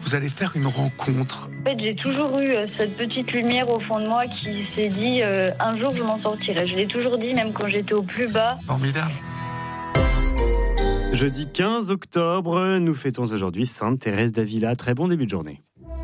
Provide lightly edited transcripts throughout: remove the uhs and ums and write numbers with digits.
vous allez faire une rencontre. En fait, j'ai toujours eu cette petite lumière au fond de moi qui s'est dit un jour je m'en sortirai. Je l'ai toujours dit, même quand j'étais au plus bas. Formidable. Jeudi 15 octobre, nous fêtons aujourd'hui Sainte Thérèse d'Avila. Très bon début de journée.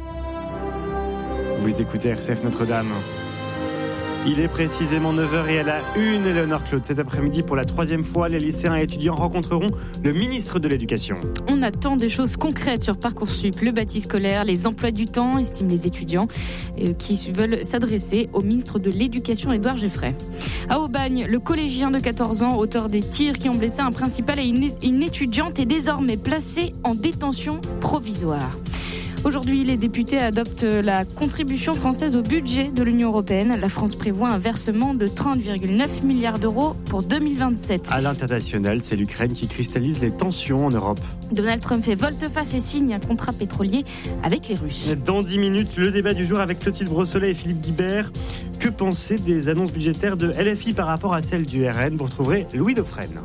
Vous écoutez RCF Notre-Dame. Il est précisément 9h et à la une, Léonore Claude. Cet après-midi, pour la 3e fois, les lycéens et étudiants rencontreront le ministre de l'Éducation. On attend des choses concrètes sur Parcoursup, le bâti scolaire, les emplois du temps, estiment les étudiants qui veulent s'adresser au ministre de l'Éducation, Édouard Geffray. À Aubagne, le collégien de 14 ans, auteur des tirs qui ont blessé un principal et une étudiante, est désormais placé en détention provisoire. Aujourd'hui, les députés adoptent la contribution française au budget de l'Union européenne. La France prévoit un versement de 30,9 milliards d'euros pour 2027. À l'international, c'est l'Ukraine qui cristallise les tensions en Europe. Donald Trump fait volte-face et signe un contrat pétrolier avec les Russes. Dans 10 minutes, le débat du jour avec Clotilde Brossolet et Philippe Guibert. Que penser des annonces budgétaires de LFI par rapport à celles du RN ? Vous retrouverez Louis Dauphren.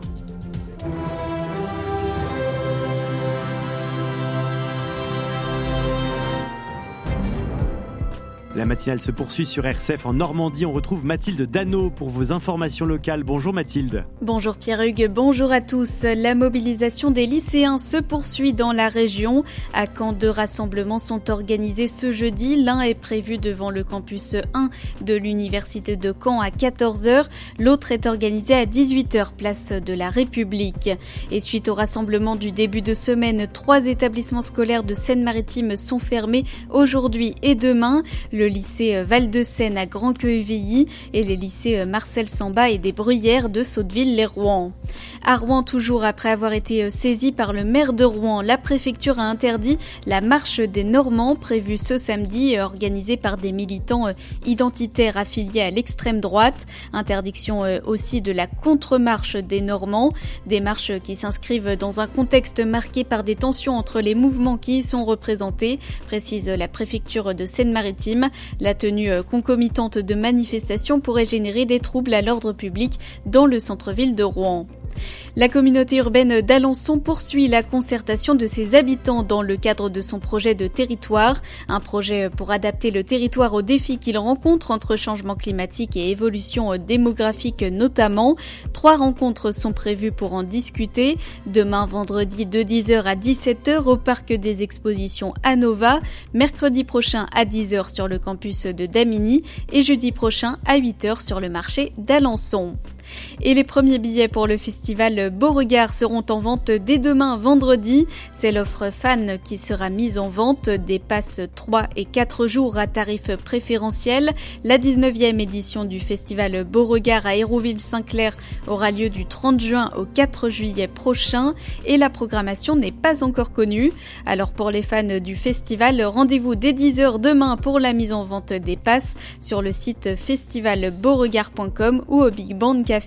La matinale se poursuit sur RCF en Normandie. On retrouve Mathilde Dano pour vos informations locales. Bonjour Mathilde. Bonjour Pierre-Hugues, bonjour à tous. La mobilisation des lycéens se poursuit dans la région. À Caen, 2 rassemblements sont organisés ce jeudi. L'un est prévu devant le campus 1 de l'université de Caen à 14h. L'autre est organisé à 18h, place de la République. Et suite au rassemblement du début de semaine, 3 établissements scolaires de Seine-Maritime sont fermés aujourd'hui et demain. Le lycée Val-de-Seine à Grand-Quevilly et les lycées Marcel Samba et des Bruyères de Sotteville-les-Rouen. À Rouen, toujours après avoir été saisie par le maire de Rouen, la préfecture a interdit la marche des Normands prévue ce samedi, organisée par des militants identitaires affiliés à l'extrême droite. Interdiction aussi de la contre-marche des Normands, des marches qui s'inscrivent dans un contexte marqué par des tensions entre les mouvements qui y sont représentés, précise la préfecture de Seine-Maritime. La tenue concomitante de manifestations pourrait générer des troubles à l'ordre public dans le centre-ville de Rouen. La communauté urbaine d'Alençon poursuit la concertation de ses habitants dans le cadre de son projet de territoire. Un projet pour adapter le territoire aux défis qu'il rencontre entre changement climatique et évolution démographique notamment. 3 rencontres sont prévues pour en discuter. Demain, vendredi, de 10h à 17h au parc des expositions Anova. Mercredi prochain à 10h sur le campus de Damigny. Et jeudi prochain à 8h sur le marché d'Alençon. Et les premiers billets pour le festival Beauregard seront en vente dès demain vendredi. C'est l'offre fan qui sera mise en vente, des passes 3 et 4 jours à tarif préférentiel. La 19e édition du festival Beauregard à Hérouville-Saint-Clair aura lieu du 30 juin au 4 juillet prochain et la programmation n'est pas encore connue. Alors pour les fans du festival, rendez-vous dès 10h demain pour la mise en vente des passes sur le site festivalbeauregard.com ou au Big Band Café.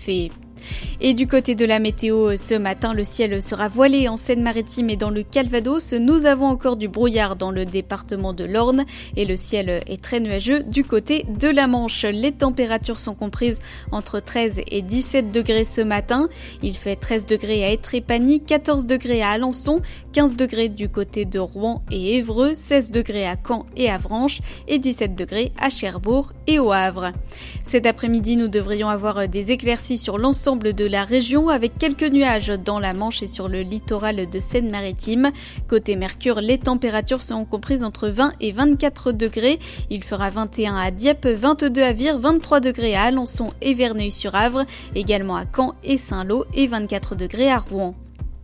Et du côté de la météo, ce matin, le ciel sera voilé en Seine-Maritime et dans le Calvados. Nous avons encore du brouillard dans le département de l'Orne et le ciel est très nuageux du côté de la Manche. Les températures sont comprises entre 13 et 17 degrés ce matin. Il fait 13 degrés à Étrépagny, 14 degrés à Alençon, 15 degrés du côté de Rouen et Évreux, 16 degrés à Caen et Avranches et 17 degrés à Cherbourg et au Havre. Cet après-midi, nous devrions avoir des éclaircies sur l'ensemble de la région avec quelques nuages dans la Manche et sur le littoral de Seine-Maritime. Côté Mercure, les températures seront comprises entre 20 et 24 degrés. Il fera 21 à Dieppe, 22 à Vire, 23 degrés à Alençon et Verneuil-sur-Avre, également à Caen et Saint-Lô et 24 degrés à Rouen.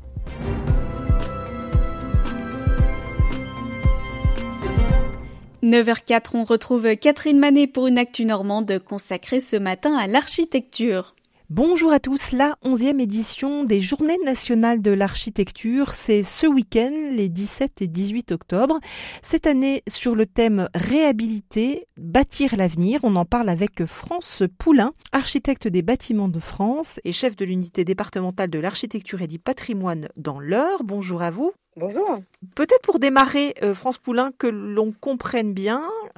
« 9h04, on retrouve Catherine Manet pour une actu normande consacrée ce matin à l'architecture. Bonjour à tous, la 11e édition des Journées nationales de l'architecture, c'est ce week-end, les 17 et 18 octobre. Cette année, sur le thème réhabiliter, bâtir l'avenir, on en parle avec France Poulain, architecte des bâtiments de France et chef de l'unité départementale de l'architecture et du patrimoine dans l'Eure. Bonjour à vous. Bonjour. Peut-être pour démarrer, France Poulain, que l'on comprenne bien,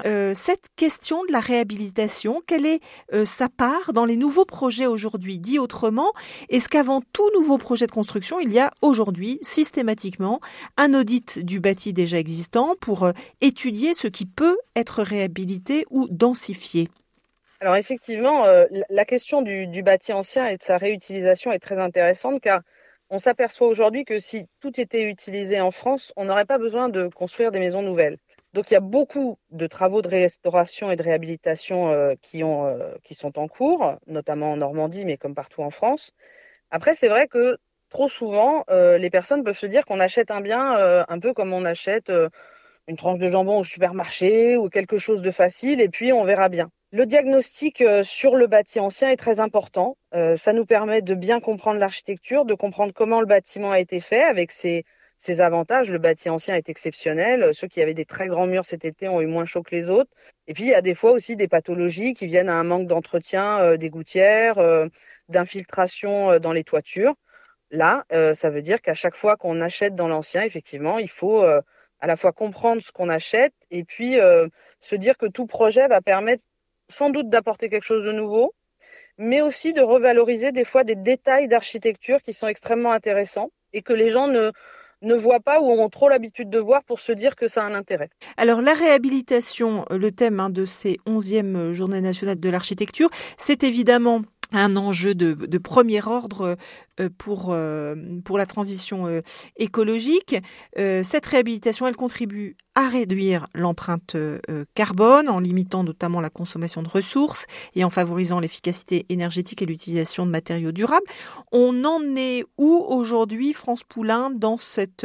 Cette question de la réhabilitation, quelle est sa part dans les nouveaux projets aujourd'hui? Dit autrement, est-ce qu'avant tout nouveau projet de construction, il y a aujourd'hui systématiquement un audit du bâti déjà existant pour étudier ce qui peut être réhabilité ou densifié? Alors effectivement, la question du bâti ancien et de sa réutilisation est très intéressante car on s'aperçoit aujourd'hui que si tout était utilisé en France, on n'aurait pas besoin de construire des maisons nouvelles. Donc il y a beaucoup de travaux de restauration et de réhabilitation qui sont en cours, notamment en Normandie, mais comme partout en France. Après, c'est vrai que trop souvent, les personnes peuvent se dire qu'on achète un bien un peu comme on achète une tranche de jambon au supermarché ou quelque chose de facile et puis on verra bien. Le diagnostic sur le bâti ancien est très important. Ça nous permet de bien comprendre l'architecture, de comprendre comment le bâtiment a été fait avec ses avantages. Le bâti ancien est exceptionnel. Ceux qui avaient des très grands murs cet été ont eu moins chaud que les autres. Et puis, il y a des fois aussi des pathologies qui viennent à un manque d'entretien des gouttières, d'infiltration dans les toitures. Là, ça veut dire qu'à chaque fois qu'on achète dans l'ancien, effectivement, il faut à la fois comprendre ce qu'on achète et puis se dire que tout projet va permettre sans doute d'apporter quelque chose de nouveau, mais aussi de revaloriser des fois des détails d'architecture qui sont extrêmement intéressants et que les gens ne voient pas ou ont trop l'habitude de voir pour se dire que ça a un intérêt. Alors la réhabilitation, le thème de ces 11e Journées nationales de l'architecture, c'est évidemment un enjeu de premier ordre pour la transition écologique. Cette réhabilitation, elle contribue à réduire l'empreinte carbone en limitant notamment la consommation de ressources et en favorisant l'efficacité énergétique et l'utilisation de matériaux durables. On en est où aujourd'hui, France Poulain, dans cet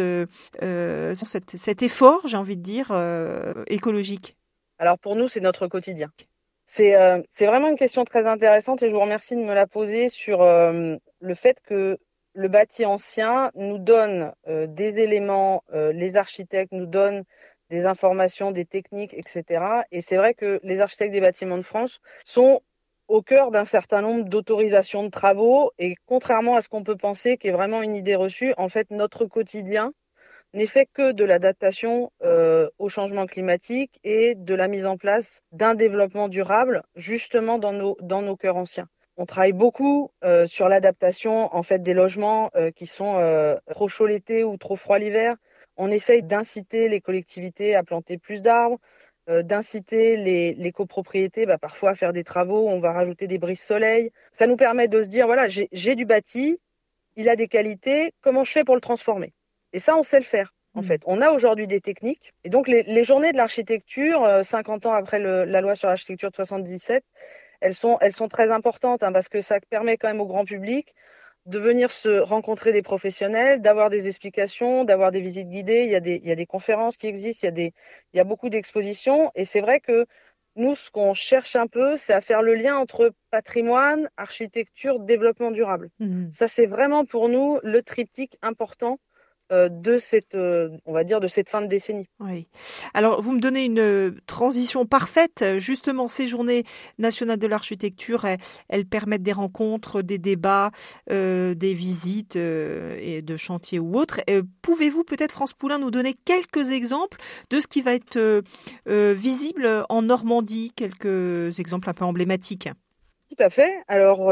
effort, j'ai envie de dire, écologique? Alors pour nous, c'est notre quotidien. C'est vraiment une question très intéressante et je vous remercie de me la poser sur le fait que le bâti ancien nous donne des éléments, les architectes nous donnent des informations, des techniques, etc. Et c'est vrai que les architectes des bâtiments de France sont au cœur d'un certain nombre d'autorisations de travaux et contrairement à ce qu'on peut penser, qui est vraiment une idée reçue, en fait, notre quotidien n'est fait que de l'adaptation au changement climatique et de la mise en place d'un développement durable justement dans nos cœurs anciens. On travaille beaucoup sur l'adaptation en fait des logements qui sont trop chauds l'été ou trop froids l'hiver. On essaye d'inciter les collectivités à planter plus d'arbres, d'inciter les copropriétés parfois à faire des travaux, on va rajouter des brises soleil. Ça nous permet de se dire voilà, j'ai du bâti, il a des qualités, comment je fais pour le transformer? Et ça, on sait le faire, en fait. On a aujourd'hui des techniques. Et donc, les journées de l'architecture, 50 ans après la loi sur l'architecture de 77, elles sont très importantes parce que ça permet quand même au grand public de venir se rencontrer des professionnels, d'avoir des explications, d'avoir des visites guidées. Il y a des conférences qui existent, il y a beaucoup d'expositions. Et c'est vrai que nous, ce qu'on cherche un peu, c'est à faire le lien entre patrimoine, architecture, développement durable. Ça, c'est vraiment pour nous le triptyque important de cette fin de décennie. Oui. Alors, vous me donnez une transition parfaite. Justement, ces journées nationales de l'architecture, elles permettent des rencontres, des débats, des visites et de chantiers ou autres. Pouvez-vous peut-être, France Poulain, nous donner quelques exemples de ce qui va être visible en Normandie, quelques exemples un peu emblématiques? Tout à fait. Alors,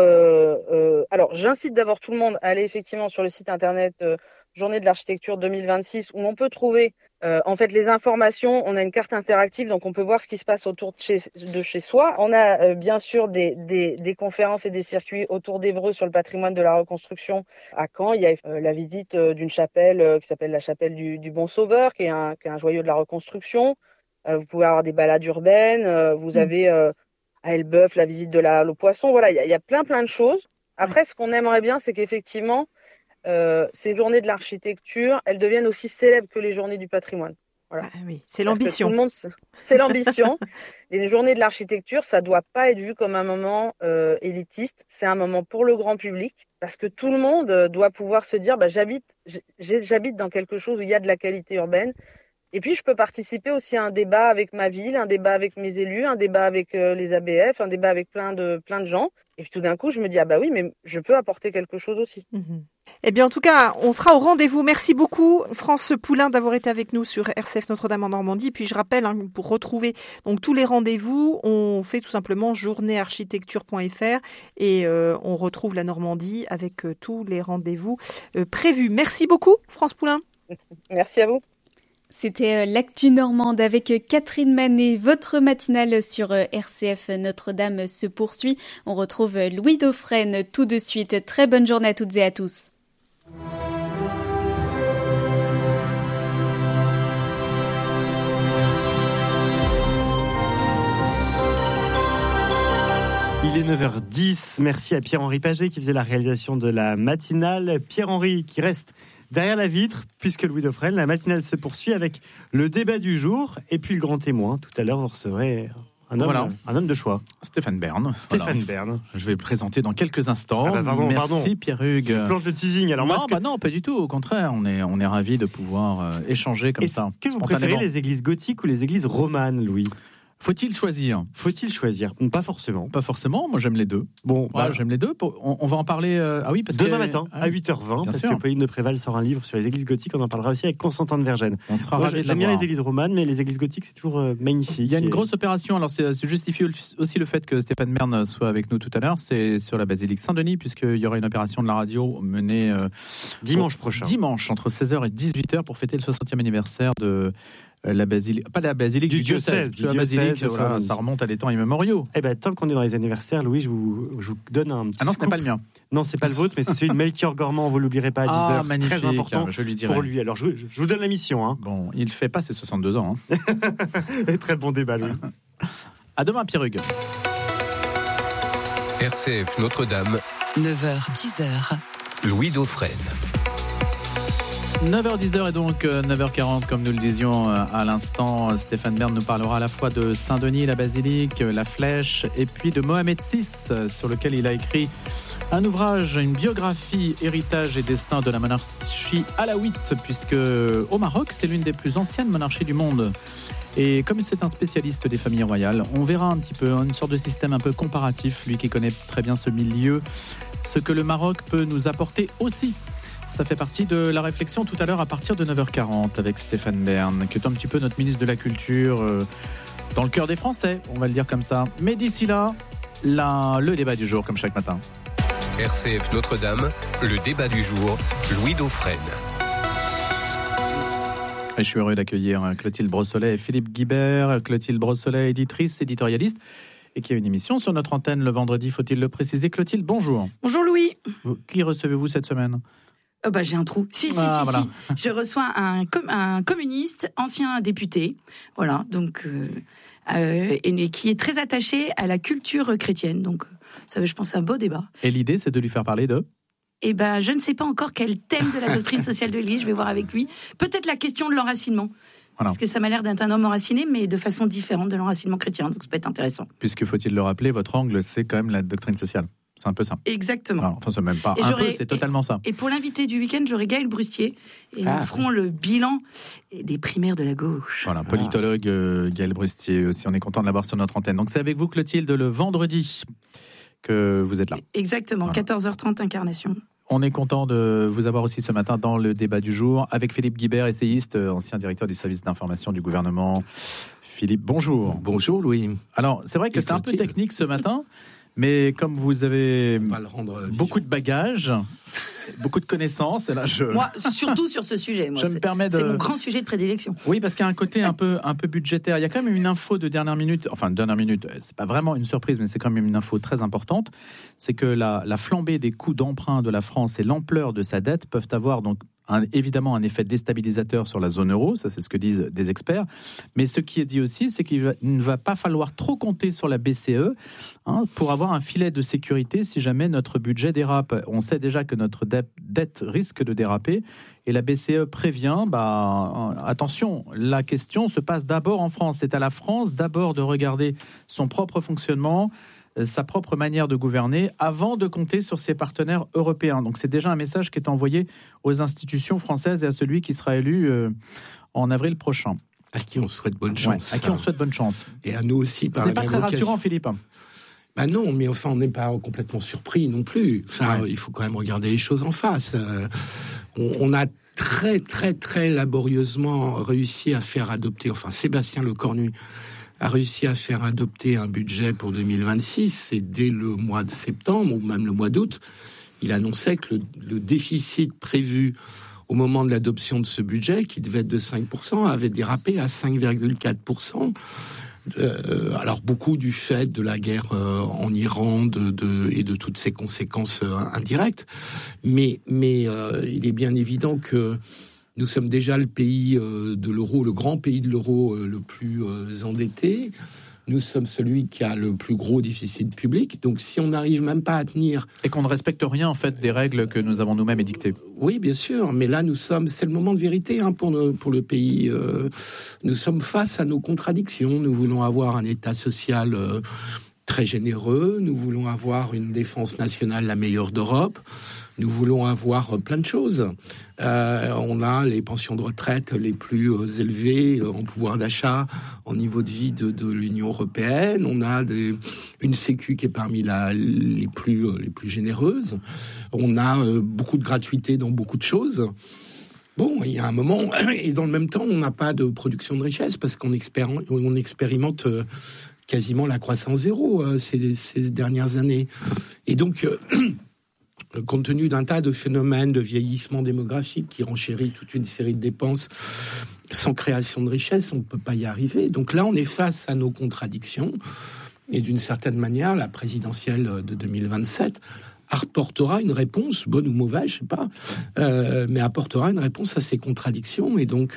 j'incite d'abord tout le monde à aller effectivement sur le site internet Journée de l'architecture 2026 où on peut trouver en fait les informations. On a une carte interactive donc on peut voir ce qui se passe autour de chez soi. On a bien sûr des conférences et des circuits autour d'Évreux sur le patrimoine de la reconstruction à Caen. Il y a la visite d'une chapelle qui s'appelle la chapelle du Bon Sauveur qui est un joyau de la reconstruction. Vous pouvez avoir des balades urbaines. Vous avez à Elbeuf la visite de la Halle aux Poissons. Voilà, il y a plein de choses. Après, ce qu'on aimerait bien, c'est qu'effectivement ces journées de l'architecture, elles deviennent aussi célèbres que les journées du patrimoine. Voilà. Ah oui, c'est l'ambition. C'est l'ambition. Les journées de l'architecture, ça doit pas être vu comme un moment élitiste. C'est un moment pour le grand public parce que tout le monde doit pouvoir se dire j'habite dans quelque chose où il y a de la qualité urbaine. Et puis, je peux participer aussi à un débat avec ma ville, un débat avec mes élus, un débat avec les ABF, un débat avec plein de gens. Et puis, tout d'un coup, je me dis, oui, mais je peux apporter quelque chose aussi. Eh bien, en tout cas, on sera au rendez-vous. Merci beaucoup, France Poulain, d'avoir été avec nous sur RCF Notre-Dame en Normandie. Puis, je rappelle, pour retrouver donc tous les rendez-vous, on fait tout simplement journéearchitecture.fr et on retrouve la Normandie avec tous les rendez-vous prévus. Merci beaucoup, France Poulain. Merci à vous. C'était l'actu normande avec Catherine Manet. Votre matinale sur RCF Notre-Dame se poursuit. On retrouve Louis Dauphren tout de suite. Très bonne journée à toutes et à tous. Il est 9h10. Merci à Pierre-Henri Paget qui faisait la réalisation de la matinale. Pierre-Henri qui reste derrière la vitre, puisque Louis Dauphren, la matinale se poursuit avec le débat du jour et puis le grand témoin. Tout à l'heure, vous recevrez un homme de choix. Stéphane Bern. Bern. Je vais le présenter dans quelques instants. Merci Pierre-Hugues. Tu plantes le teasing. Alors non, pas du tout. Au contraire, on est ravis de pouvoir échanger comme ça. Est-ce que vous préférez les églises gothiques ou les églises romanes, Louis ? Faut-il choisir ? Pas forcément. Pas forcément, moi j'aime les deux. Bon, j'aime les deux. On va en parler parce demain matin à 8h20, parce que Pauline de Préval sort un livre sur les églises gothiques, on en parlera aussi avec Constantin de Vergennes. On sera ravis de J'aime bien les églises romanes, mais les églises gothiques c'est toujours magnifique. Il y a une grosse opération, alors c'est justifié aussi le fait que Stéphane Bern soit avec nous tout à l'heure, c'est sur la basilique Saint-Denis, puisqu'il y aura une opération de la radio menée dimanche prochain. Dimanche, entre 16h et 18h pour fêter le 60e anniveusre de... la basilique, pas la basilique du diocèse. La basilique, voilà, ça remonte à des temps immémoriaux. Eh ben, tant qu'on est dans les anniversaires, Louis, je vous donne un petit. Ah non, ce n'est pas le mien. Non, c'est pas le vôtre, mais c'est celui de Melchior Gormand. Vous l'oublierez pas à 10h. Magnifique. Très important je lui dirai. pour lui. Alors, je vous donne la mission. Hein. Bon, il fait pas ses 62 ans. Hein. Très bon débat, Louis. À demain, Pierre-Hugues. RCF Notre-Dame. 9h-10h. Louis Dauphren. 9h10 et donc 9h40 comme nous le disions à l'instant. Stéphane Bern nous parlera à la fois de Saint-Denis, la basilique, la flèche et puis de Mohamed VI sur lequel il a écrit un ouvrage, une biographie, héritage et destin de la monarchie alaouite, puisque au Maroc c'est l'une des plus anciennes monarchies du monde. Et comme c'est un spécialiste des familles royales, on verra un petit peu une sorte de système un peu comparatif, lui qui connaît très bien ce milieu, ce que le Maroc peut nous apporter aussi. Ça fait partie de la réflexion tout à l'heure à partir de 9h40 avec Stéphane Bern, qui est un petit peu notre ministre de la Culture dans le cœur des Français, on va le dire comme ça. Mais d'ici là, le débat du jour, comme chaque matin. RCF Notre-Dame, le débat du jour, Louis Dauphren. Et je suis heureux d'accueillir Clotilde Brossolet et Philippe Guibert. Clotilde Brossolet, éditrice, éditorialiste, et qui a une émission sur notre antenne le vendredi, faut-il le préciser. Clotilde, bonjour. Bonjour Louis. Qui recevez-vous cette semaine ? J'ai un trou. Si. Voilà. Je reçois un communiste, ancien député, voilà, donc et qui est très attaché à la culture chrétienne. Donc, ça, je pense, un beau débat. Et l'idée, c'est de lui faire parler de. Je ne sais pas encore quel thème de la doctrine sociale de l'Église. Je vais voir avec lui. Peut-être la question de l'enracinement. Voilà. Parce que ça m'a l'air d'être un homme enraciné, mais de façon différente de l'enracinement chrétien. Donc, ça peut être intéressant. Puisque, faut-il le rappeler, votre angle, c'est quand même la doctrine sociale. C'est un peu ça. Exactement. Alors, enfin, c'est même pas un peu, c'est totalement ça. Et pour l'invité du week-end, j'aurai Gaël Brustier. Et nous ferons le bilan des primaires de la gauche. Voilà, politologue Gaël Brustier aussi. On est content de l'avoir sur notre antenne. Donc, c'est avec vous, Clotilde, le vendredi que vous êtes là. Exactement, voilà. 14h30, Incarnation. On est content de vous avoir aussi ce matin dans le débat du jour avec Philippe Guibert, essayiste, ancien directeur du service d'information du gouvernement. Philippe, bonjour. Bonjour, Louis. Alors, c'est vrai que c'est un peu technique ce matin. Mais comme vous avez beaucoup de bagages, beaucoup de connaissances, et là moi, surtout sur ce sujet, c'est mon grand sujet de prédilection. Oui, parce qu'il y a un côté un peu budgétaire. Il y a quand même une info de dernière minute. Enfin, dernière minute, c'est pas vraiment une surprise, mais c'est quand même une info très importante. C'est que la flambée des coûts d'emprunt de la France et l'ampleur de sa dette peuvent avoir donc évidemment un effet déstabilisateur sur la zone euro, ça c'est ce que disent des experts, mais ce qui est dit aussi, c'est qu'il ne va pas falloir trop compter sur la BCE pour avoir un filet de sécurité si jamais notre budget dérape. On sait déjà que notre dette risque de déraper, et la BCE prévient, attention, la question se passe d'abord en France, c'est à la France d'abord de regarder son propre fonctionnement, sa propre manière de gouverner avant de compter sur ses partenaires européens. Donc c'est déjà un message qui est envoyé aux institutions françaises et à celui qui sera élu en avril prochain. À qui on souhaite bonne chance. À qui on souhaite bonne chance. Et à nous aussi. Ce n'est pas très rassurant, Philippe. Non, mais enfin, on n'est pas complètement surpris non plus. Enfin, il faut quand même regarder les choses en face. On a très, très, très laborieusement réussi à faire adopter, enfin, Sébastien Lecornu a réussi à faire adopter un budget pour 2026, et dès le mois de septembre, ou même le mois d'août, il annonçait que le déficit prévu au moment de l'adoption de ce budget, qui devait être de 5%, avait dérapé à 5,4%. Alors beaucoup du fait de la guerre en Iran et de toutes ses conséquences indirectes, mais il est bien évident que nous sommes déjà le pays de l'euro, le grand pays de l'euro le plus endetté. Nous sommes celui qui a le plus gros déficit public. Donc, si on n'arrive même pas à tenir... Et qu'on ne respecte rien, en fait, des règles que nous avons nous-mêmes édictées. Oui, bien sûr. Mais là, c'est le moment de vérité pour le pays. Nous sommes face à nos contradictions. Nous voulons avoir un État social très généreux. Nous voulons avoir une défense nationale la meilleure d'Europe. Nous voulons avoir plein de choses. On a les pensions de retraite les plus élevées en pouvoir d'achat, en niveau de vie de l'Union européenne. On a une sécu qui est parmi les plus généreuses. On a beaucoup de gratuité dans beaucoup de choses. Bon, il y a un moment, et dans le même temps, on n'a pas de production de richesse parce qu'on expérimente quasiment la croissance zéro ces dernières années. Et donc... compte tenu d'un tas de phénomènes de vieillissement démographique qui renchérit toute une série de dépenses, sans création de richesse, on ne peut pas y arriver. Donc là, on est face à nos contradictions. Et d'une certaine manière, la présidentielle de 2027 apportera une réponse, bonne ou mauvaise, je ne sais pas, mais apportera une réponse à ces contradictions. Et donc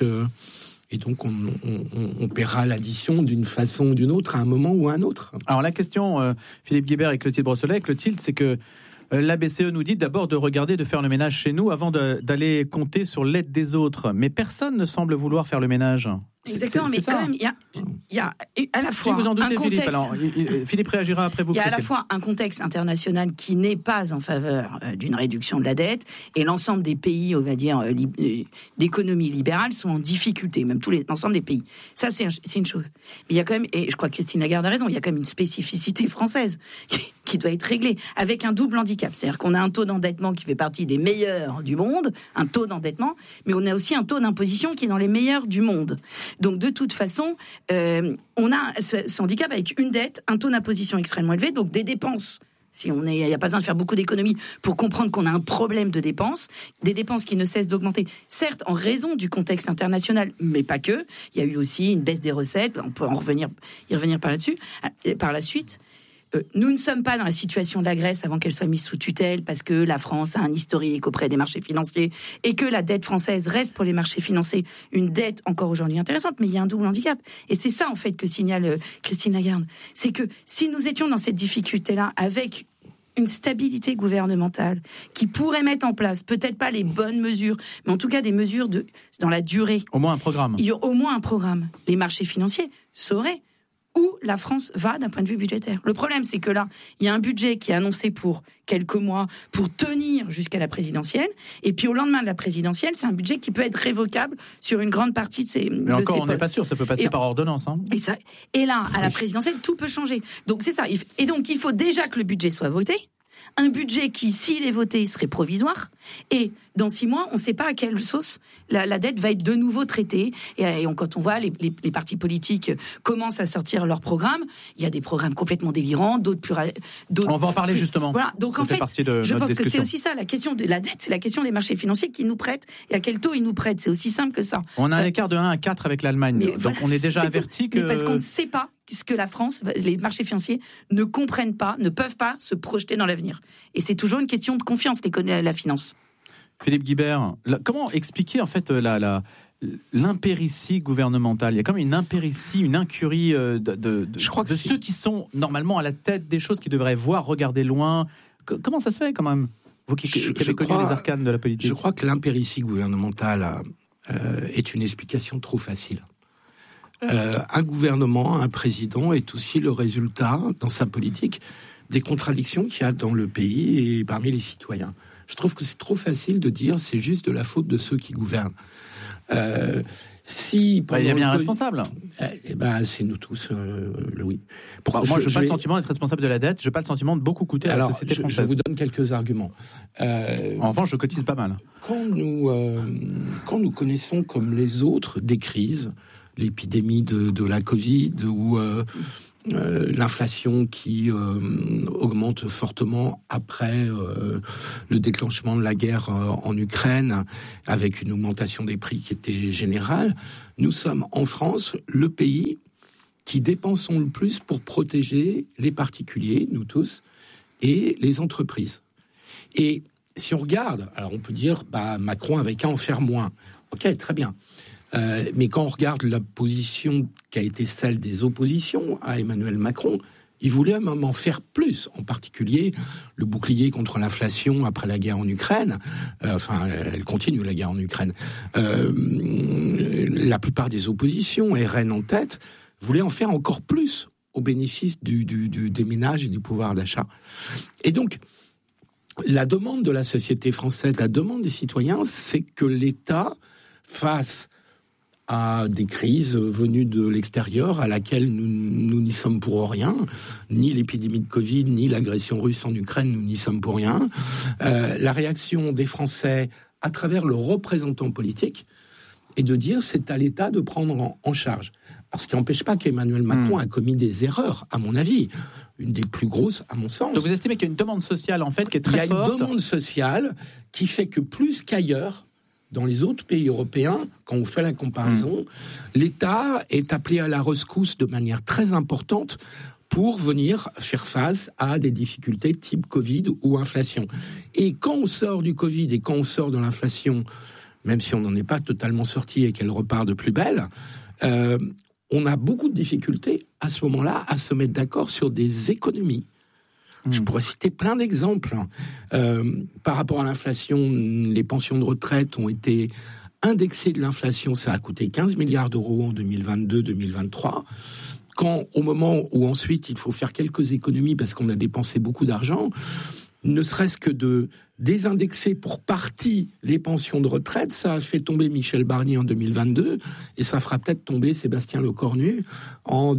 on paiera l'addition d'une façon ou d'une autre à un moment ou à un autre. Alors la question, Philippe Guibert et Clotilde Brossolet, Clotilde, c'est que la BCE nous dit d'abord de faire le ménage chez nous avant d'aller compter sur l'aide des autres. Mais personne ne semble vouloir faire le ménage. Exactement, mais quand même, il y a à la fois si vous en doutez, un contexte... Philippe, alors, Philippe réagira après vous. Il y a à la fois un contexte international qui n'est pas en faveur d'une réduction de la dette, et l'ensemble des pays, on va dire, d'économie libérale sont en difficulté, même l'ensemble des pays. Ça, c'est une chose. Mais il y a quand même, et je crois que Christine Lagarde a raison, il y a quand même une spécificité française qui doit être réglée, avec un double handicap. C'est-à-dire qu'on a un taux d'endettement qui fait partie des meilleurs du monde, un taux d'endettement, mais on a aussi un taux d'imposition qui est dans les meilleurs du monde. Donc, de toute façon, on a ce handicap avec une dette, un taux d'imposition extrêmement élevé, donc des dépenses. Il n'y a pas besoin de faire beaucoup d'économies pour comprendre qu'on a un problème de dépenses, des dépenses qui ne cessent d'augmenter, certes en raison du contexte international, mais pas que. Il y a eu aussi une baisse des recettes, on peut y revenir par la suite. Nous ne sommes pas dans la situation de la Grèce avant qu'elle soit mise sous tutelle, parce que la France a un historique auprès des marchés financiers et que la dette française reste pour les marchés financiers une dette encore aujourd'hui intéressante, mais il y a un double handicap. Et c'est ça en fait que signale Christine Lagarde. C'est que si nous étions dans cette difficulté-là avec une stabilité gouvernementale qui pourrait mettre en place, peut-être pas les bonnes mesures, mais en tout cas des mesures dans la durée. Au moins un programme. Il y a au moins un programme. Les marchés financiers sauraient où la France va d'un point de vue budgétaire. Le problème, c'est que là, il y a un budget qui est annoncé pour quelques mois, pour tenir jusqu'à la présidentielle, et puis au lendemain de la présidentielle, c'est un budget qui peut être révocable sur une grande partie de ces Mais encore, on n'est postes. pas sûr, ça peut passer par ordonnance. Hein. Et là, à la présidentielle, tout peut changer. Donc c'est ça. Et donc il faut déjà que le budget soit voté. Un budget qui, s'il est voté, serait provisoire. Et dans 6 mois, on ne sait pas à quelle sauce la dette va être de nouveau traitée. Et quand on voit les partis politiques commencent à sortir leurs programmes, il y a des programmes complètement délirants, d'autres on va en parler justement. Voilà. Donc ça en fait, je pense discussion. que c'est aussi ça, la question de la dette, c'est la question des marchés financiers qui nous prêtent et à quel taux ils nous prêtent. C'est aussi simple que ça. On a un écart de 1 à 4 avec l'Allemagne. Donc voilà, on est déjà averti que... Mais parce qu'on ne sait pas ce que la France, les marchés financiers ne comprennent pas, ne peuvent pas se projeter dans l'avenir. Et c'est toujours une question de confiance, la finance. Philippe Guibert, comment expliquer en fait l'impéritie gouvernementale? Il y a comme une impéritie, une incurie de ceux qui sont normalement à la tête des choses, qui devraient regarder loin. Comment ça se fait quand même? Vous qui avez connu les arcanes de la politique. Je crois que l'impéritie gouvernementale est une explication trop facile. Un gouvernement, un président est aussi le résultat, dans sa politique, des contradictions qu'il y a dans le pays et parmi les citoyens. Je trouve que c'est trop facile de dire c'est juste de la faute de ceux qui gouvernent. Si il y a bien un responsable. C'est nous tous, Louis. Moi, je n'ai pas le sentiment d'être responsable de la dette. Je n'ai pas le sentiment de beaucoup coûter à la société française. Je vous donne quelques arguments. En revanche, je cotise pas mal. Quand nous connaissons comme les autres des crises, l'épidémie de la Covid ou l'inflation qui augmente fortement après le déclenchement de la guerre en Ukraine, avec une augmentation des prix qui était générale, nous sommes en France le pays qui dépensons le plus pour protéger les particuliers, nous tous, et les entreprises. Et si on regarde, alors on peut dire Macron avait qu'à en faire moins. Ok, très bien. Mais quand on regarde la position qui a été celle des oppositions à Emmanuel Macron, il voulait à un moment faire plus, en particulier le bouclier contre l'inflation après la guerre en Ukraine. Elle continue la guerre en Ukraine. La plupart des oppositions, RN en tête, voulaient en faire encore plus au bénéfice des ménages et du pouvoir d'achat. Et donc, la demande de la société française, la demande des citoyens, c'est que l'État fasse à des crises venues de l'extérieur, à laquelle nous n'y sommes pour rien, ni l'épidémie de Covid, ni l'agression russe en Ukraine, nous n'y sommes pour rien. La réaction des Français, à travers leurs représentants politiques, est de dire c'est à l'État de prendre en charge. Alors, ce qui n'empêche pas qu'Emmanuel Macron a commis des erreurs, à mon avis, une des plus grosses, à mon sens. Donc vous estimez qu'il y a une demande sociale, en fait, qui est très forte. Il y a une demande sociale qui fait que plus qu'ailleurs, dans les autres pays européens, quand on fait la comparaison, l'État est appelé à la rescousse de manière très importante pour venir faire face à des difficultés type Covid ou inflation. Et quand on sort du Covid et quand on sort de l'inflation, même si on n'en est pas totalement sorti et qu'elle repart de plus belle, on a beaucoup de difficultés à ce moment-là à se mettre d'accord sur des économies. Je pourrais citer plein d'exemples. Par rapport à l'inflation, les pensions de retraite ont été indexées de l'inflation. Ça a coûté 15 milliards d'euros en 2022-2023. Quand, au moment où ensuite il faut faire quelques économies parce qu'on a dépensé beaucoup d'argent, ne serait-ce que de désindexer pour partie les pensions de retraite, ça a fait tomber Michel Barnier en 2022 et ça fera peut-être tomber Sébastien Lecornu en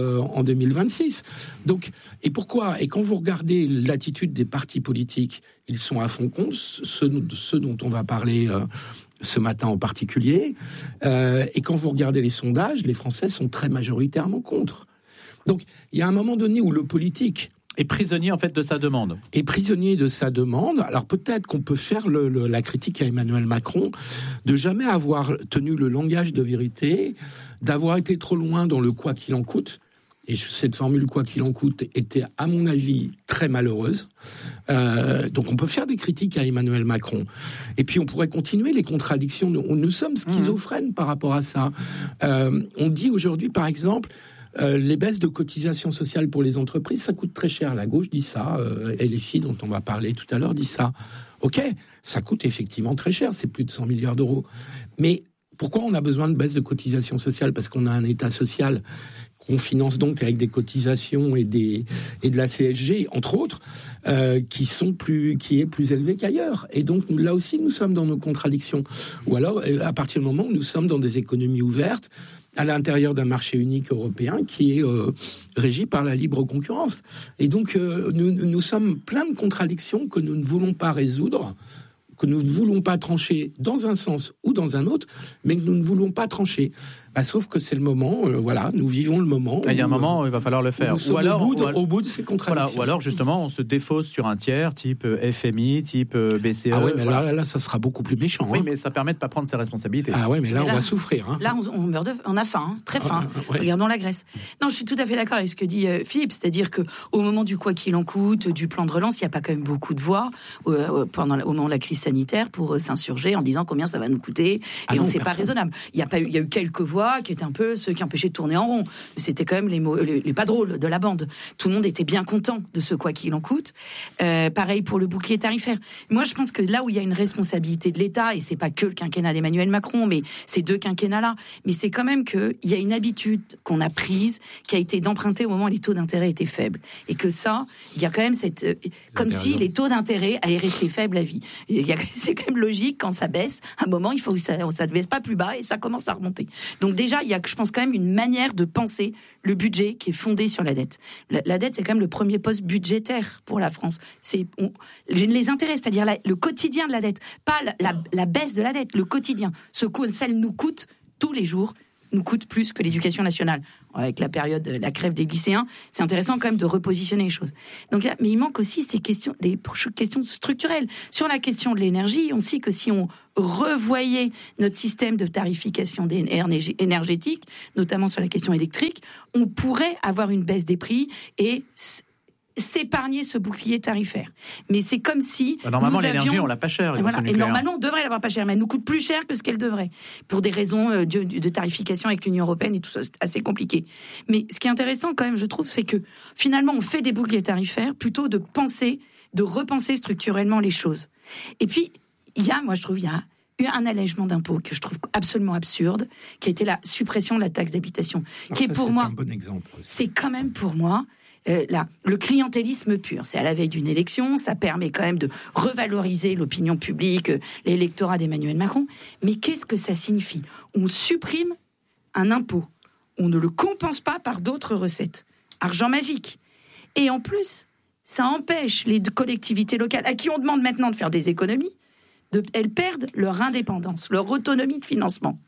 2026. Donc, et pourquoi ? Et quand vous regardez l'attitude des partis politiques, ils sont à fond contre, ceux dont on va parler ce matin en particulier, et quand vous regardez les sondages, les Français sont très majoritairement contre. Donc, il y a un moment donné où le politique est prisonnier en fait de sa demande. Est prisonnier de sa demande. Alors peut-être qu'on peut faire la critique à Emmanuel Macron de jamais avoir tenu le langage de vérité, d'avoir été trop loin dans le quoi qu'il en coûte. Et cette formule quoi qu'il en coûte était à mon avis très malheureuse. Donc on peut faire des critiques à Emmanuel Macron. Et puis on pourrait continuer les contradictions. Nous sommes schizophrènes par rapport à ça. On dit aujourd'hui par exemple les baisses de cotisations sociales pour les entreprises, ça coûte très cher. La gauche dit ça, et les filles dont on va parler tout à l'heure dit ça. Ok, ça coûte effectivement très cher, c'est plus de 100 milliards d'euros. Mais pourquoi on a besoin de baisses de cotisations sociales ? Parce qu'on a un État social qu'on finance donc avec des cotisations et de la CSG, entre autres, qui est plus élevé qu'ailleurs. Et donc là aussi, nous sommes dans nos contradictions. Ou alors, à partir du moment où nous sommes dans des économies ouvertes, à l'intérieur d'un marché unique européen qui est régi par la libre concurrence. Et donc, nous sommes plein de contradictions que nous ne voulons pas résoudre, que nous ne voulons pas trancher dans un sens ou dans un autre, mais que nous ne voulons pas trancher. Sauf que c'est le moment, nous vivons le moment. Il y a un moment où il va falloir le faire. Ou alors, au bout de ces contradictions. Voilà, ou alors justement, on se défausse sur un tiers, type FMI, type BCE. Ah oui, mais là, ça sera beaucoup plus méchant. Oui, mais ça permet de ne pas prendre ses responsabilités. Ah oui, mais là, on va souffrir. Là, on a faim, très faim. Regardons la Grèce. Non, je suis tout à fait d'accord avec ce que dit Philippe, c'est-à-dire qu'au moment du quoi qu'il en coûte, du plan de relance, il n'y a pas quand même beaucoup de voix au moment de la crise sanitaire pour s'insurger en disant combien ça va nous coûter, et on ne sait pas raisonnable. Il y a eu quelques voix voix qui étaient un peu ceux qui empêchaient de tourner en rond. Mais c'était quand même les pas drôles de la bande. Tout le monde était bien content de ce quoi qu'il en coûte. Pareil pour le bouclier tarifaire. Moi, je pense que là où il y a une responsabilité de l'État, et c'est pas que le quinquennat d'Emmanuel Macron, mais ces 2 quinquennats-là, mais c'est quand même qu'il y a une habitude qu'on a prise, qui a été d'emprunter au moment où les taux d'intérêt étaient faibles. Et que ça, il y a quand même comme si les taux d'intérêt allaient rester faibles à vie. C'est quand même logique, quand ça baisse, à un moment, il faut que ça ne baisse pas plus bas et ça commence à remonter. Donc déjà, il y a, je pense, quand même une manière de penser le budget qui est fondé sur la dette. La dette, c'est quand même le premier poste budgétaire pour la France. Les intérêts, c'est-à-dire le quotidien de la dette, pas la baisse de la dette, le quotidien. Celle nous coûte tous les jours, nous coûte plus que l'éducation nationale. Avec la période, la grève des lycéens, c'est intéressant quand même de repositionner les choses. Donc là, mais il manque aussi des questions structurelles. Sur la question de l'énergie, on sait que si on revoyait notre système de tarification énergétique, notamment sur la question électrique, on pourrait avoir une baisse des prix et s'épargner ce bouclier tarifaire. Mais c'est comme si... Normalement, l'énergie, on l'a pas cher. Et normalement, on devrait l'avoir pas cher, mais elle nous coûte plus cher que ce qu'elle devrait, pour des raisons de tarification avec l'Union européenne et tout ça, c'est assez compliqué. Mais ce qui est intéressant quand même, je trouve, c'est que finalement, on fait des boucliers tarifaires plutôt de repenser structurellement les choses. Et puis, il y a eu un allègement d'impôts que je trouve absolument absurde, qui a été la suppression de la taxe d'habitation, qui est pour moi... un bon exemple aussi. C'est quand même pour moi... le clientélisme pur, c'est à la veille d'une élection, ça permet quand même de revaloriser l'opinion publique, l'électorat d'Emmanuel Macron. Mais qu'est-ce que ça signifie ? On supprime un impôt, on ne le compense pas par d'autres recettes. Argent magique. Et en plus, ça empêche les collectivités locales, à qui on demande maintenant de faire des économies, elles perdent leur indépendance, leur autonomie de financement.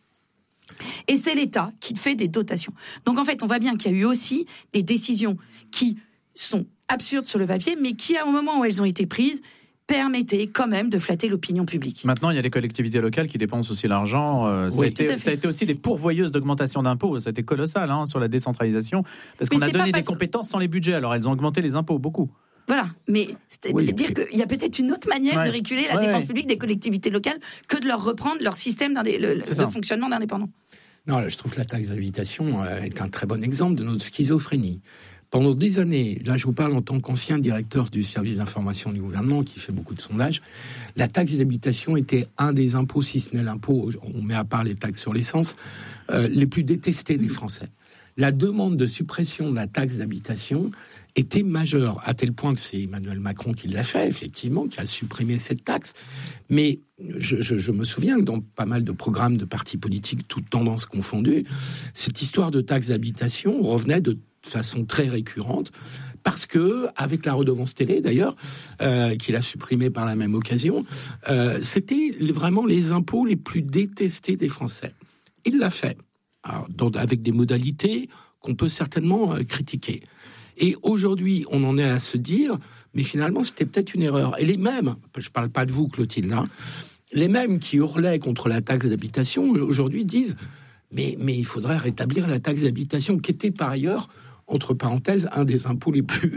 Et c'est l'État qui fait des dotations. Donc en fait, on voit bien qu'il y a eu aussi des décisions qui sont absurdes sur le papier, mais qui, au moment où elles ont été prises, permettaient quand même de flatter l'opinion publique. Maintenant, il y a des collectivités locales qui dépensent aussi l'argent. Ça a été aussi les pourvoyeuses d'augmentation d'impôts. Ça a été colossal sur la décentralisation, parce qu'on a donné des compétences sans les budgets. Alors elles ont augmenté les impôts, beaucoup. Voilà, mais c'est-à-dire qu'il y a peut-être une autre manière de réguler la dépense publique des collectivités locales que de leur reprendre leur système de fonctionnement d'indépendants. Non, je trouve que la taxe d'habitation est un très bon exemple de notre schizophrénie. Pendant des années, là je vous parle en tant qu'ancien directeur du service d'information du gouvernement qui fait beaucoup de sondages, la taxe d'habitation était un des impôts, si ce n'est l'impôt, on met à part les taxes sur l'essence, les plus détestés des Français. La demande de suppression de la taxe d'habitation était majeure, à tel point que c'est Emmanuel Macron qui l'a fait, effectivement, qui a supprimé cette taxe. Mais je me souviens que dans pas mal de programmes de partis politiques, toutes tendances confondues, cette histoire de taxe d'habitation revenait de façon très récurrente, parce que, avec la redevance télé d'ailleurs, qu'il a supprimée par la même occasion, c'était vraiment les impôts les plus détestés des Français. Il l'a fait. Alors, avec des modalités qu'on peut certainement critiquer. Et aujourd'hui, on en est à se dire, mais finalement, c'était peut-être une erreur. Et les mêmes, je ne parle pas de vous, Clotilde, les mêmes qui hurlaient contre la taxe d'habitation, aujourd'hui disent, mais il faudrait rétablir la taxe d'habitation, qui était par ailleurs, entre parenthèses, un des impôts les plus...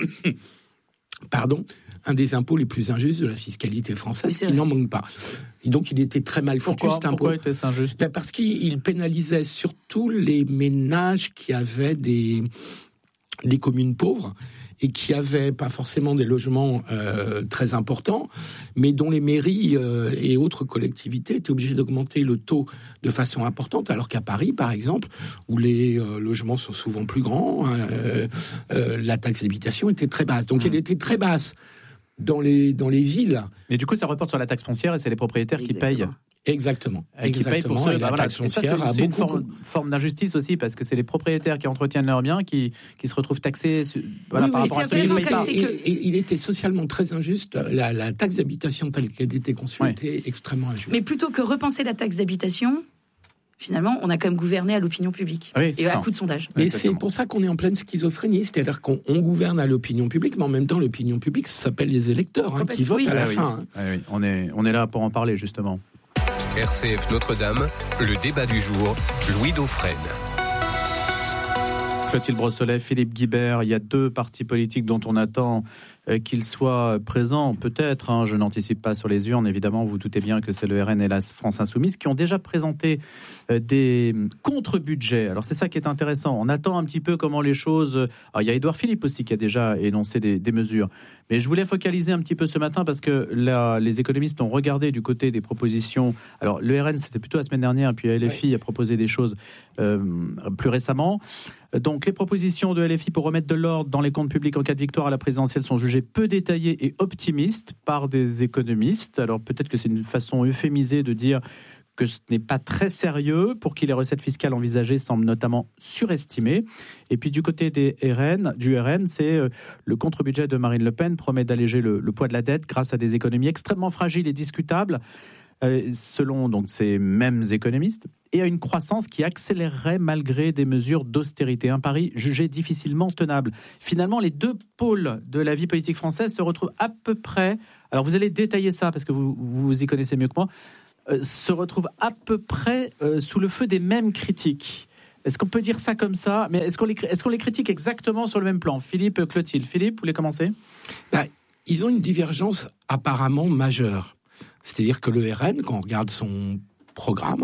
un des impôts les plus injustes de la fiscalité française, qui n'en manque pas. Et donc, il était très mal foutu, cet impôt. Pourquoi était-ce injuste ? Parce qu'il pénalisait surtout les ménages qui avaient des communes pauvres et qui n'avaient pas forcément des logements très importants, mais dont les mairies et autres collectivités étaient obligées d'augmenter le taux de façon importante, alors qu'à Paris, par exemple, où les logements sont souvent plus grands, la taxe d'habitation était très basse. Donc, elle était très basse dans les villes. Mais du coup, ça reporte sur la taxe foncière et c'est les propriétaires qui payent. Exactement. Qui payent pour ceux, la taxe foncière. C'est une forme d'injustice aussi, parce que c'est les propriétaires qui entretiennent leurs biens qui se retrouvent taxés par rapport à ceux qui ne payent pas. Et il était socialement très injuste. La taxe d'habitation telle qu'elle était conçue était extrêmement injuste. Mais plutôt que repenser la taxe d'habitation, finalement, on a quand même gouverné à l'opinion publique et à coup de sondage. Mais c'est pour ça qu'on est en pleine schizophrénie, c'est-à-dire qu'on gouverne à l'opinion publique, mais en même temps, l'opinion publique, ça s'appelle les électeurs qui votent à la fin. Oui. On est là pour en parler, justement. RCF Notre-Dame, le débat du jour, Louis Dauphren. Clotilde Brossolet, Philippe Guibert, il y a deux partis politiques dont on attend qu'ils soient présents, peut-être, je n'anticipe pas sur les urnes, évidemment, vous doutez bien que c'est le RN et la France Insoumise qui ont déjà présenté des contre-budgets. Alors c'est ça qui est intéressant, on attend un petit peu comment les choses... Alors, il y a Édouard Philippe aussi qui a déjà énoncé des mesures, mais je voulais focaliser un petit peu ce matin parce que là, les économistes ont regardé du côté des propositions. Alors le RN, c'était plutôt la semaine dernière, puis LFI a proposé des choses plus récemment. Donc les propositions de LFI pour remettre de l'ordre dans les comptes publics en cas de victoire à la présidentielle sont jugées peu détaillées et optimistes par des économistes. Alors peut-être que c'est une façon euphémisée de dire que ce n'est pas très sérieux, pour qui les recettes fiscales envisagées semblent notamment surestimées. Et puis du côté du RN, c'est le contre-budget de Marine Le Pen promet d'alléger le poids de la dette grâce à des économies extrêmement fragiles et discutables, selon donc ces mêmes économistes, et à une croissance qui accélérerait malgré des mesures d'austérité. Un pari jugé difficilement tenable. Finalement, les deux pôles de la vie politique française se retrouvent à peu près, alors vous allez détailler ça parce que vous y connaissez mieux que moi, se retrouvent à peu près sous le feu des mêmes critiques. Est-ce qu'on peut dire ça comme ça? Mais est-ce qu'on les critique exactement sur le même plan? Philippe, Clotilde. Philippe, vous voulez commencer? Ils ont une divergence apparemment majeure. C'est-à-dire que le RN, quand on regarde son programme,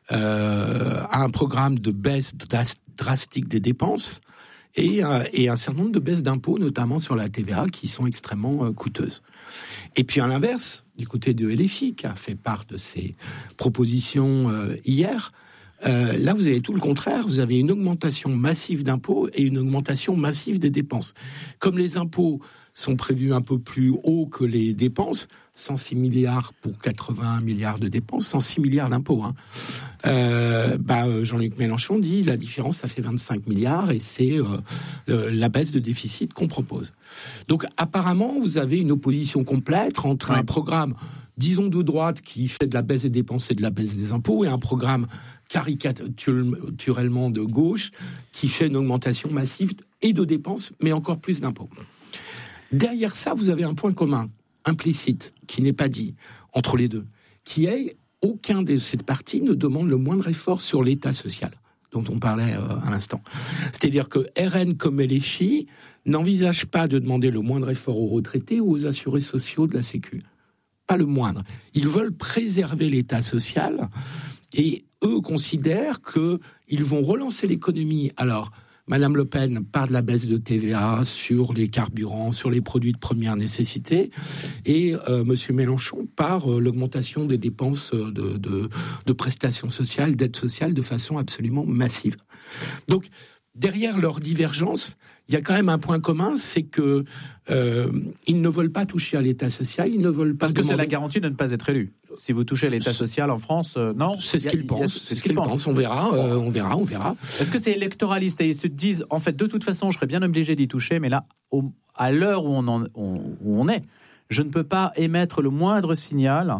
a un programme de baisse drastique des dépenses et un certain nombre de baisses d'impôts, notamment sur la TVA, qui sont extrêmement coûteuses. Et puis à l'inverse, du côté de LFI, qui a fait part de ses propositions hier, là vous avez tout le contraire, vous avez une augmentation massive d'impôts et une augmentation massive des dépenses. Comme les impôts sont prévus un peu plus haut que les dépenses, 106 milliards pour 81 milliards de dépenses, 106 milliards d'impôts. Jean-Luc Mélenchon dit la différence, ça fait 25 milliards et c'est la baisse de déficit qu'on propose. Donc apparemment, vous avez une opposition complète entre un programme, disons de droite, qui fait de la baisse des dépenses et de la baisse des impôts, et un programme caricaturalement de gauche qui fait une augmentation massive et de dépenses, mais encore plus d'impôts. Derrière ça, vous avez un point commun, implicite, qui n'est pas dit entre les deux, qui est aucun de ces partis ne demande le moindre effort sur l'État social, dont on parlait à l'instant. C'est-à-dire que RN comme LFI n'envisagent pas de demander le moindre effort aux retraités ou aux assurés sociaux de la Sécu. Pas le moindre. Ils veulent préserver l'État social et eux considèrent qu'ils vont relancer l'économie. Alors, Madame Le Pen parle de la baisse de TVA sur les carburants, sur les produits de première nécessité, et Monsieur Mélenchon par l'augmentation des dépenses de prestations sociales, d'aide sociale de façon absolument massive. Donc, derrière leur divergence, il y a quand même un point commun, c'est que ils ne veulent pas toucher à l'État social, ils ne veulent pas... Parce que c'est la garantie de ne pas être élu. Si vous touchez à l'État social en France, non. C'est ce qu'ils pensent. C'est ce qu'ils pensent. On verra. Est-ce que c'est électoraliste et ils se disent, en fait, de toute façon, je serais bien obligé d'y toucher, mais là, à l'heure où on est, je ne peux pas émettre le moindre signal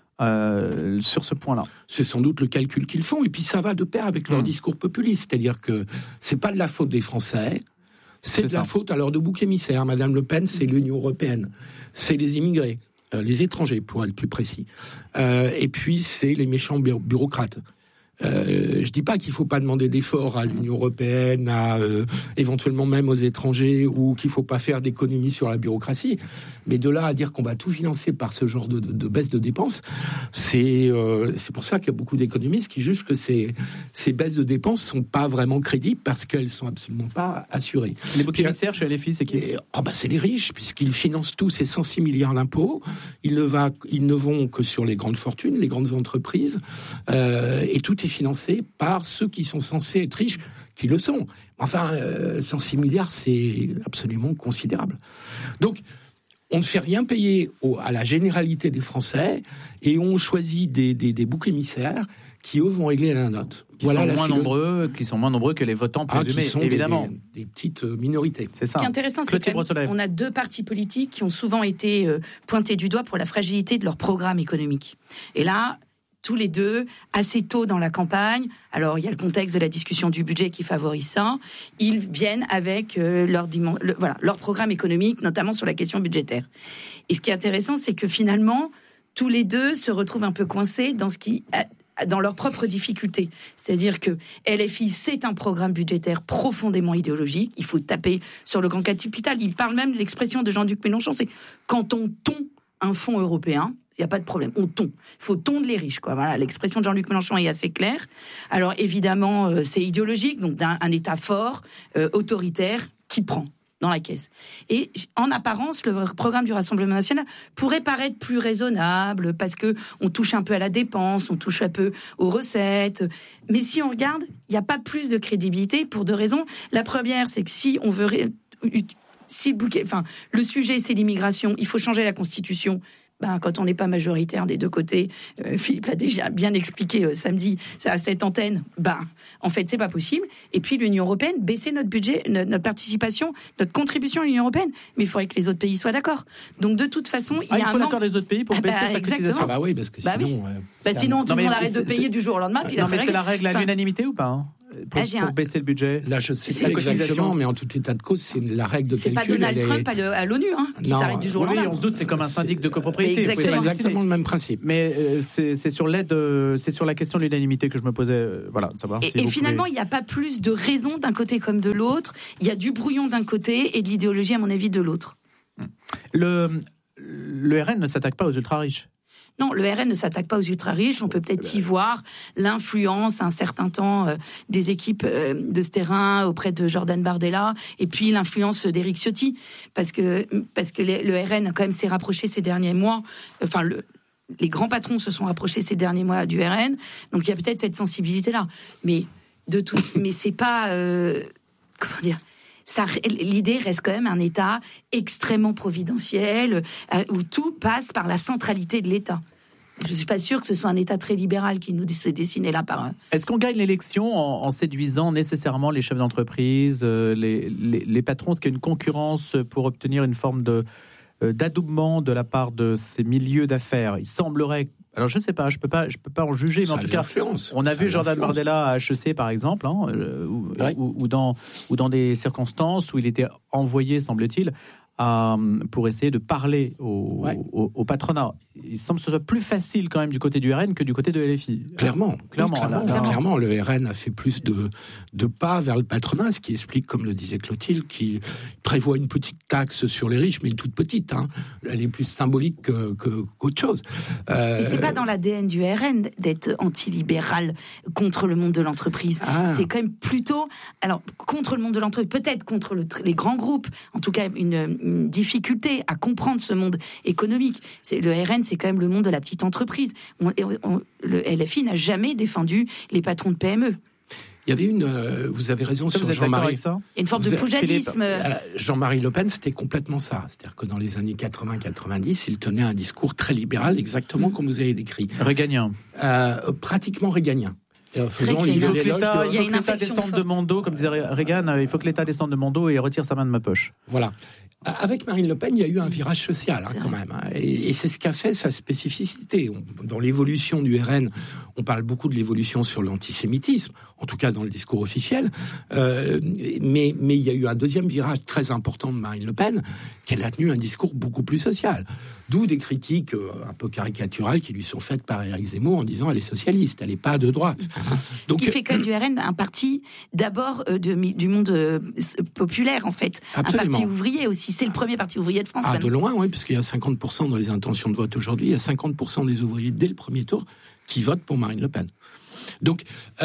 sur ce point-là. C'est sans doute le calcul qu'ils font, et puis ça va de pair avec leur discours populiste, c'est-à-dire que c'est pas de la faute des Français, c'est de la faute alors de bouc émissaire. Madame Le Pen, c'est l'Union européenne, c'est les immigrés, les étrangers pour être plus précis, et puis c'est les méchants bureaucrates. Je dis pas qu'il faut pas demander d'efforts à l'Union européenne, éventuellement même aux étrangers, ou qu'il faut pas faire d'économies sur la bureaucratie. Mais de là à dire qu'on va tout financer par ce genre de baisse de dépenses, c'est pour ça qu'il y a beaucoup d'économistes qui jugent que ces baisses de dépenses sont pas vraiment crédibles parce qu'elles sont absolument pas assurées. Les boucs émissaires chez LFI, c'est qui? C'est les riches, puisqu'ils financent tous ces 106 milliards d'impôts. Ils ne vont que sur les grandes fortunes, les grandes entreprises, et tout est financé par ceux qui sont censés être riches, qui le sont. Enfin, 106 milliards, c'est absolument considérable. Donc, on ne fait rien payer à la généralité des Français et on choisit des boucs émissaires qui, eux, vont régler la note. Qui sont moins nombreux que les votants présumés, qui sont évidemment. Des petites minorités. C'est ça. Ce qui est intéressant, c'est qu'on a deux partis politiques qui ont souvent été pointés du doigt pour la fragilité de leur programme économique. Et là, tous les deux, assez tôt dans la campagne, alors il y a le contexte de la discussion du budget qui favorise ça, ils viennent avec leur programme économique, notamment sur la question budgétaire. Et ce qui est intéressant, c'est que finalement, tous les deux se retrouvent un peu coincés dans ce qui dans leurs propres difficultés. C'est-à-dire que LFI, c'est un programme budgétaire profondément idéologique. Il faut taper sur le grand capital. Il parle même de l'expression de Jean-Luc Mélenchon, c'est quand on tond un fonds européen, il n'y a pas de problème, on tond. Il faut tondre les riches, quoi. Voilà, l'expression de Jean-Luc Mélenchon est assez claire. Alors évidemment, c'est idéologique, donc un État fort, autoritaire, qui prend dans la caisse. Et en apparence, le programme du Rassemblement national pourrait paraître plus raisonnable parce que on touche un peu à la dépense, on touche un peu aux recettes. Mais si on regarde, il n'y a pas plus de crédibilité pour 2 raisons. La première, c'est que si on veut le sujet, c'est l'immigration, il faut changer la Constitution. Quand on n'est pas majoritaire des 2 côtés, Philippe l'a déjà bien expliqué samedi à cette antenne, en fait, c'est pas possible. Et puis l'Union européenne, baisser notre budget, notre participation, notre contribution à l'Union européenne. Mais il faudrait que les autres pays soient d'accord. Donc de toute façon, il y a faut l'accord des autres pays pour baisser sa cotisation. Oui, parce que sinon... sinon, tout le monde arrête de payer du jour au lendemain. Puis mais c'est la règle à l'unanimité ou pas pour baisser le budget. Là, je ne sais pas exactement, mais en tout état de cause, c'est la règle de calcul. C'est pas Donald Trump à l'ONU qui s'arrête du jour au lendemain. Oui, on se doute, c'est comme un syndic de copropriété. C'est exactement le même principe. Mais c'est sur l'aide, c'est sur la question de l'unanimité que je me posais. Voilà, de savoir. Et finalement, il n'y a pas plus de raison d'un côté comme de l'autre. Il y a du brouillon d'un côté et de l'idéologie, à mon avis, de l'autre. Le RN ne s'attaque pas aux ultra-riches. Non, le RN ne s'attaque pas aux ultra-riches. On peut peut-être y voir l'influence, un certain temps, des équipes de ce terrain auprès de Jordan Bardella, et puis l'influence d'Éric Ciotti. Parce que le RN, quand même, s'est rapproché ces derniers mois. Les grands patrons se sont rapprochés ces derniers mois du RN. Donc, il y a peut-être cette sensibilité-là. Mais c'est pas... comment dire ? L'idée reste quand même un État extrêmement providentiel, où tout passe par la centralité de l'État. Je ne suis pas sûre que ce soit un État très libéral qui nous s'est dessiné là par... Est-ce qu'on gagne l'élection en séduisant nécessairement les chefs d'entreprise, les patrons? Est-ce qu'il y a une concurrence pour obtenir une forme d'adoubement de la part de ces milieux d'affaires? Il semblerait... Alors je sais pas, je peux pas en juger, mais en tout cas, on a vu Jordan Bardella à HEC par exemple, ou dans des circonstances où il était envoyé, semble-t-il, pour essayer de parler au patronat. Il semble que ce soit plus facile quand même du côté du RN que du côté de LFI. Clairement, le RN a fait plus de pas vers le patronat, ce qui explique, comme le disait Clotilde, qui prévoit une petite taxe sur les riches, mais toute petite. Elle est plus symbolique qu'autre chose. Mais c'est pas dans l'ADN du RN d'être antilibéral contre le monde de l'entreprise. C'est quand même plutôt, alors contre le monde de l'entreprise, peut-être contre les grands groupes, en tout cas une difficulté à comprendre ce monde économique. Le RN, c'est quand même le monde de la petite entreprise. Le LFI n'a jamais défendu les patrons de PME. Il y avait vous avez raison sur Jean-Marie. Il y a une forme de poujadisme. Jean-Marie Le Pen, c'était complètement ça. C'est-à-dire que dans les années 80-90, il tenait un discours très libéral, exactement comme vous avez décrit. Réganien. Pratiquement réganien. Il faut que l'État descende de mon dos, comme disait Reagan, il faut que l'État descende de mon dos et retire sa main de ma poche. Voilà. Avec Marine Le Pen, il y a eu un virage social quand même. Et c'est ce qu'a fait sa spécificité. Dans l'évolution du RN, on parle beaucoup de l'évolution sur l'antisémitisme, en tout cas dans le discours officiel. Mais il y a eu un deuxième virage très important de Marine Le Pen, qu'elle a tenu un discours beaucoup plus social. D'où des critiques un peu caricaturales qui lui sont faites par Éric Zemmour en disant elle est socialiste, elle n'est pas de droite. Donc, ce qui fait quand même du RN un parti d'abord du monde populaire en fait. Absolument. Un parti ouvrier aussi. C'est le premier parti ouvrier de France. De loin, oui, parce qu'il y a 50% dans les intentions de vote aujourd'hui. Il y a 50% des ouvriers dès le premier tour qui votent pour Marine Le Pen. Donc,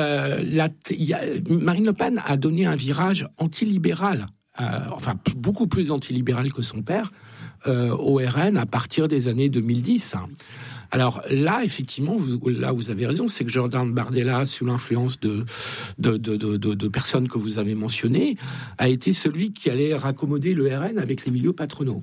Marine Le Pen a donné un virage antilibéral, beaucoup plus antilibéral que son père, au RN à partir des années 2010. Alors là, effectivement, vous avez raison, c'est que Jordan Bardella, sous l'influence de personnes que vous avez mentionnées, a été celui qui allait raccommoder le RN avec les milieux patronaux.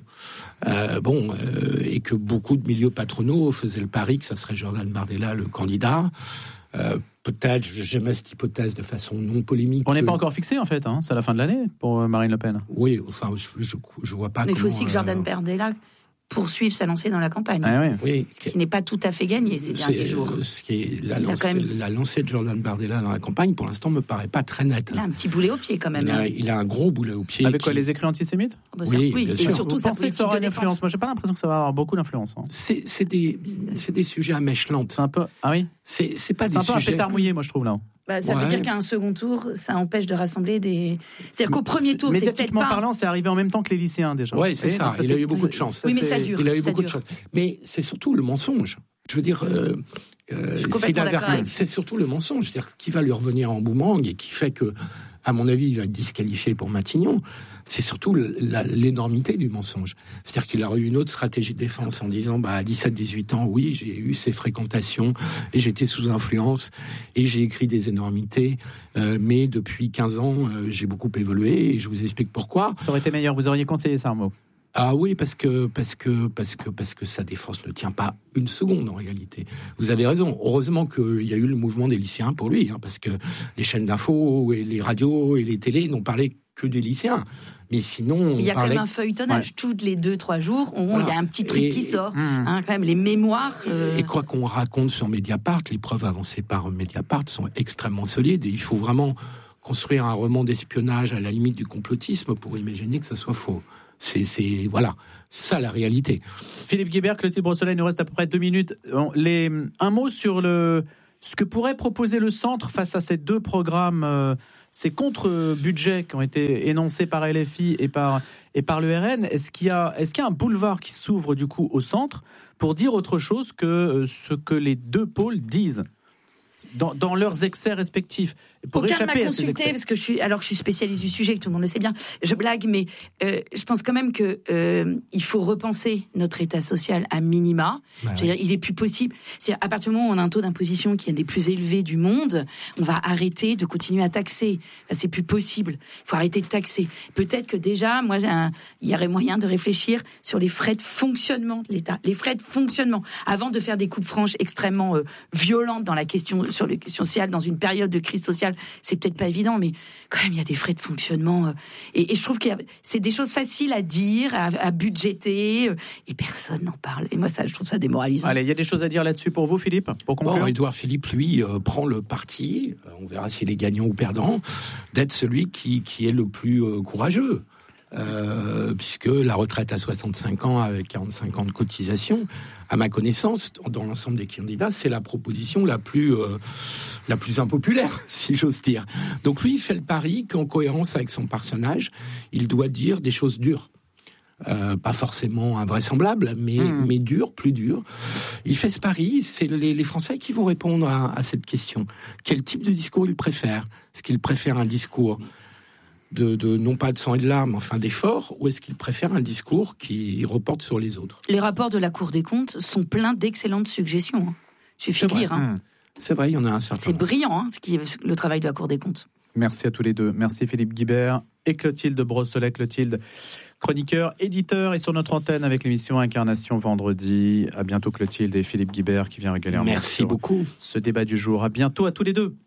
Et que beaucoup de milieux patronaux faisaient le pari que ça serait Jordan Bardella le candidat. Peut-être, j'aimais cette hypothèse de façon non polémique. On n'est pas encore fixé en fait, c'est à la fin de l'année pour Marine Le Pen. Oui, enfin, je vois pas. Mais il faut aussi que Jordan Bardella poursuivre sa lancée dans la campagne. Oui. Ce qui n'est pas tout à fait gagné ces derniers jours. Ce qui est la lancée de Jordan Bardella dans la campagne, pour l'instant, me paraît pas très nette. Il a un petit boulet au pied quand même. Il a un gros boulet au pied. Avec quoi, les écrits antisémites? Oui, bien sûr. Et surtout sa politique de défense. Influence. Moi, j'ai pas l'impression que ça va avoir beaucoup d'influence. C'est des sujets à mèche lente. C'est un peu. Ah oui. C'est pas des sujets. C'est un peu un pétard mouillé, moi, je trouve là. Ça veut dire qu'à un second tour, ça empêche de rassembler des. C'est-à-dire qu'au premier tour, c'est peut-être pas. Médiatiquement parlant, c'est arrivé en même temps que les lycéens déjà. Oui, c'est ça. Il a eu beaucoup de chance. Oui, mais ça dure. Il a eu beaucoup de chance. Mais c'est surtout le mensonge. Je veux dire, c'est surtout le mensonge, c'est-à-dire qui va lui revenir en boomerang et qui fait que, à mon avis, il va être disqualifié pour Matignon. C'est surtout l'énormité du mensonge. C'est-à-dire qu'il a eu une autre stratégie de défense en disant, à 17-18 ans, oui, j'ai eu ces fréquentations et j'étais sous influence et j'ai écrit des énormités, mais depuis 15 ans, j'ai beaucoup évolué et je vous explique pourquoi. Ça aurait été meilleur, vous auriez conseillé ça, Arnaud? Ah oui, parce que sa défense ne tient pas une seconde en réalité. Vous avez raison. Heureusement qu'il y a eu le mouvement des lycéens pour lui, parce que les chaînes d'infos et les radios et les télés n'ont parlé que des lycéens. Mais sinon, il y a quand même un feuilletonnage. Toutes les 2-3 jours, il y a un petit truc qui sort. Quand même, les mémoires. Et quoi qu'on raconte sur Mediapart, les preuves avancées par Mediapart sont extrêmement solides. Et il faut vraiment construire un roman d'espionnage à la limite du complotisme pour imaginer que ça soit faux. C'est ça la réalité. Philippe Guibert, Clotilde Brossolet, il nous reste à peu près 2 minutes. Un mot sur ce que pourrait proposer le centre face à ces 2 programmes, ces contre-budgets qui ont été énoncés par LFI et par le RN. Est-ce qu'il y a un boulevard qui s'ouvre du coup au centre pour dire autre chose que ce que les 2 pôles disent dans leurs excès respectifs? Pour aucun échapper m'a consulté parce que je suis spécialiste du sujet, que tout le monde le sait bien. Je blague, mais je pense quand même que il faut repenser notre État social à minima. C'est-à-dire, il est plus possible. C'est-à-dire, à partir du moment où on a un taux d'imposition qui est un des plus élevés du monde, on va arrêter de continuer à taxer. Là, c'est plus possible. Il faut arrêter de taxer. Peut-être que déjà, il y aurait moyen de réfléchir sur les frais de fonctionnement de l'État, les frais de fonctionnement, avant de faire des coupes franches extrêmement violentes dans la question sur les questions sociales dans une période de crise sociale. C'est peut-être pas évident, mais quand même, il y a des frais de fonctionnement. Et je trouve que c'est des choses faciles à dire, à budgéter, et personne n'en parle. Et moi, je trouve ça démoralisant. Allez, il y a des choses à dire là-dessus pour vous, Philippe, pour conclure. Édouard Philippe, lui, prend le parti, on verra s'il est gagnant ou perdant, d'être celui qui est le plus courageux. Puisque la retraite à 65 ans avec 45 ans de cotisation, à ma connaissance, dans l'ensemble des candidats, c'est la proposition la plus impopulaire, si j'ose dire. Donc lui, il fait le pari qu'en cohérence avec son personnage, il doit dire des choses dures. Pas forcément invraisemblables, mais dures, plus dures. Il fait ce pari, c'est les Français qui vont répondre à cette question. Quel type de discours il préfère ? Est-ce qu'il préfère un discours de non pas de sang et de larmes, enfin d'efforts, ou est-ce qu'il préfère un discours qui reporte sur les autres ? Les rapports de la Cour des comptes sont pleins d'excellentes suggestions. Suffit de lire. C'est vrai, il y en a un certain. C'est brillant, le travail de la Cour des comptes. Merci à tous les deux. Merci Philippe Guibert et Clotilde Brossolet. Clotilde, chroniqueur, éditeur, et sur notre antenne avec l'émission Incarnation vendredi. À bientôt Clotilde, et Philippe Guibert qui vient régulièrement. Merci beaucoup. Ce débat du jour. À bientôt à tous les deux.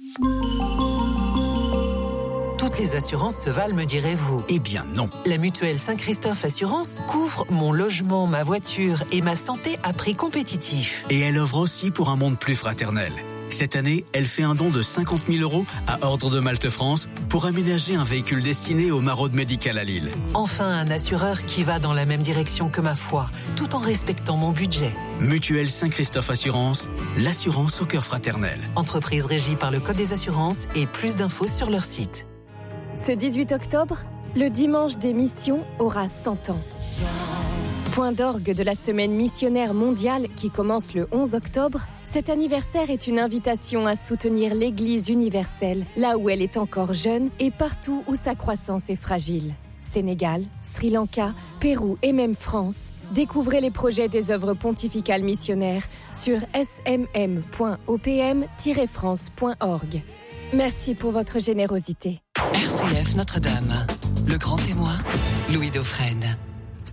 Toutes les assurances se valent, me direz-vous? Eh bien non. La mutuelle Saint-Christophe Assurance couvre mon logement, ma voiture et ma santé à prix compétitif. Et elle offre aussi pour un monde plus fraternel. Cette année, elle fait un don de 50 000 € à Ordre de Malte France pour aménager un véhicule destiné aux maraudes médicales à Lille. Enfin, un assureur qui va dans la même direction que ma foi, tout en respectant mon budget. Mutuelle Saint-Christophe Assurance, l'assurance au cœur fraternel. Entreprise régie par le Code des assurances, et plus d'infos sur leur site. Ce 18 octobre, le dimanche des missions aura 100 ans. Point d'orgue de la semaine missionnaire mondiale qui commence le 11 octobre, cet anniversaire est une invitation à soutenir l'Église universelle, là où elle est encore jeune et partout où sa croissance est fragile. Sénégal, Sri Lanka, Pérou et même France. Découvrez les projets des œuvres pontificales missionnaires sur smm.opm-france.org. Merci pour votre générosité. RCF Notre-Dame, le grand témoin, Louis Dauphren.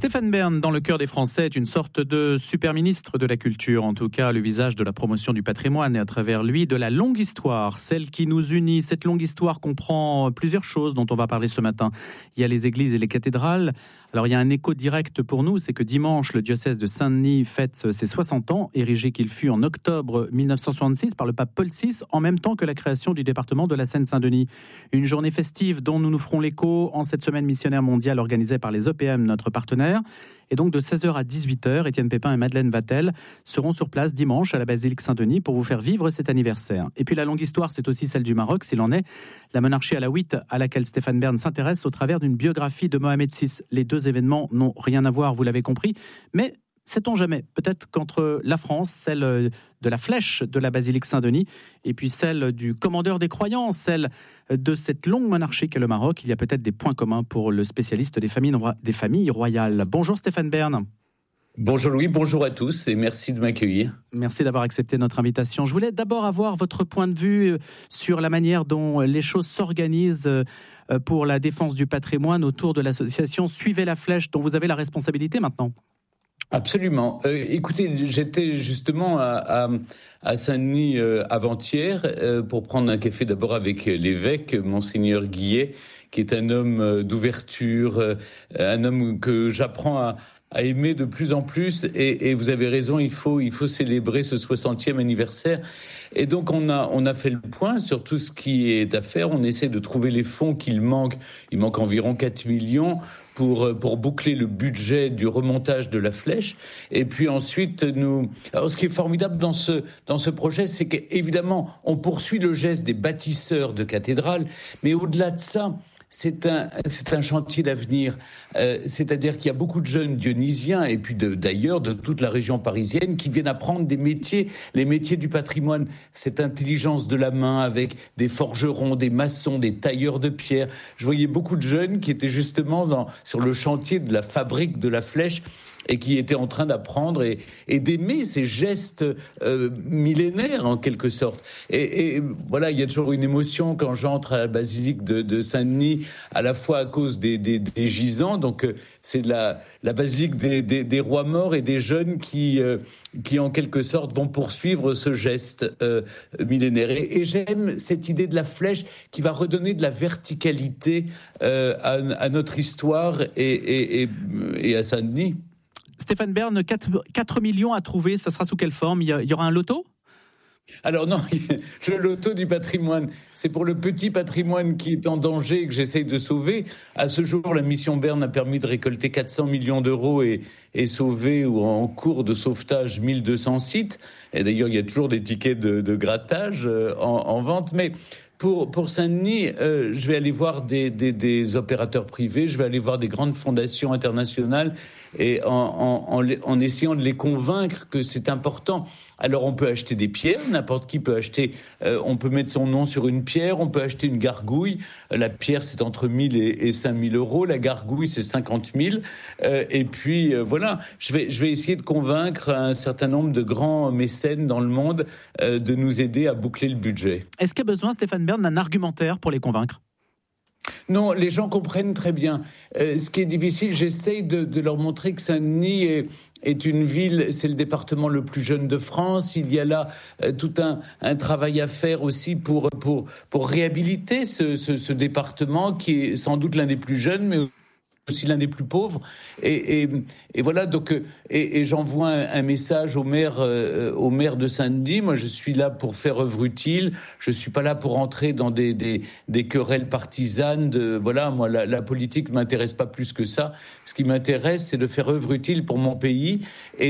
Stéphane Bern, dans le cœur des Français, est une sorte de super ministre de la culture, en tout cas le visage de la promotion du patrimoine et à travers lui de la longue histoire, celle qui nous unit. Cette longue histoire comprend plusieurs choses dont on va parler ce matin. Il y a les églises et les cathédrales. Alors il y a un écho direct pour nous, c'est que dimanche, le diocèse de Saint-Denis fête ses 60 ans, érigé qu'il fut en octobre 1966 par le pape Paul VI, en même temps que la création du département de la Seine-Saint-Denis. Une journée festive dont nous nous ferons l'écho en cette semaine missionnaire mondiale organisée par les EPM, notre partenaire. Et donc de 16h à 18h, Étienne Pépin et Madeleine Vatel seront sur place dimanche à la basilique Saint-Denis pour vous faire vivre cet anniversaire. Et puis la longue histoire, c'est aussi celle du Maroc, s'il en est. La monarchie alawite à laquelle Stéphane Bern s'intéresse au travers d'une biographie de Mohamed VI. Les deux événements n'ont rien à voir, vous l'avez compris, mais sait-on jamais, peut-être qu'entre la France, celle de la flèche de la basilique Saint-Denis, et puis celle du commandeur des croyants, celle de cette longue monarchie qu'est le Maroc, il y a peut-être des points communs pour le spécialiste des familles royales. Bonjour Stéphane Bern. Bonjour Louis, bonjour à tous et merci de m'accueillir. Merci d'avoir accepté notre invitation. Je voulais d'abord avoir votre point de vue sur la manière dont les choses s'organisent pour la défense du patrimoine autour de l'association Suivez la Flèche, dont vous avez la responsabilité maintenant. Absolument. Écoutez, j'étais justement à Saint-Denis avant-hier pour prendre un café d'abord avec l'évêque, Monseigneur Guillet, qui est un homme d'ouverture, un homme que j'apprends à aimer de plus en plus. Et vous avez raison, il faut célébrer ce 60e anniversaire. Et donc on a fait le point sur tout ce qui est à faire. On essaie de trouver les fonds qu'il manque. Il manque environ 4 millions pour boucler le budget du remontage de la flèche. Et puis ensuite, alors ce qui est formidable dans ce projet, c'est qu'évidemment, on poursuit le geste des bâtisseurs de cathédrales, mais au-delà de ça, c'est un chantier d'avenir. C'est-à-dire qu'il y a beaucoup de jeunes dionysiens et puis d'ailleurs de toute la région parisienne qui viennent apprendre les métiers du patrimoine, cette intelligence de la main avec des forgerons, des maçons, des tailleurs de pierre. Je voyais beaucoup de jeunes qui étaient justement sur le chantier de la fabrique de la flèche et qui étaient en train d'apprendre et d'aimer ces gestes millénaires en quelque sorte. Et voilà, il y a toujours une émotion quand j'entre à la basilique de Saint-Denis, à la fois à cause des gisants, donc c'est la basilique des rois morts et des jeunes qui en quelque sorte vont poursuivre ce geste millénaire. Et j'aime cette idée de la flèche qui va redonner de la verticalité à notre histoire et à Saint-Denis. Stéphane Bern, 4 millions à trouver, ça sera sous quelle forme ? Il y aura un loto ? Alors non, le loto du patrimoine, c'est pour le petit patrimoine qui est en danger et que j'essaye de sauver. À ce jour, la mission Bern a permis de récolter 400 millions d'euros et sauver ou en cours de sauvetage 1200 sites. Et d'ailleurs, il y a toujours des tickets de grattage en vente. Mais pour Saint-Denis, je vais aller voir des opérateurs privés, je vais aller voir des grandes fondations internationales et en essayant de les convaincre que c'est important. Alors on peut acheter des pierres, n'importe qui peut acheter, on peut mettre son nom sur une pierre, on peut acheter une gargouille. La pierre c'est entre 1 000 et 5 000 euros, la gargouille c'est 50 000. Et puis voilà, je vais essayer de convaincre un certain nombre de grands mécènes dans le monde de nous aider à boucler le budget. Est-ce qu'il y a besoin, Stéphane Bern, d'un argumentaire pour les convaincre ? Non, les gens comprennent très bien. Ce qui est difficile, j'essaye de leur montrer que Saint-Denis est une ville, c'est le département le plus jeune de France. Il y a là tout un travail à faire aussi pour réhabiliter ce département qui est sans doute l'un des plus jeunes, mais aussi l'un des plus pauvres. Et voilà, donc, et j'envoie un message au maire de Saint-Denis. Moi, je suis là pour faire œuvre utile. Je suis pas là pour entrer dans des querelles partisanes. Voilà, moi, la politique m'intéresse pas plus que ça. Ce qui m'intéresse, c'est de faire œuvre utile pour mon pays et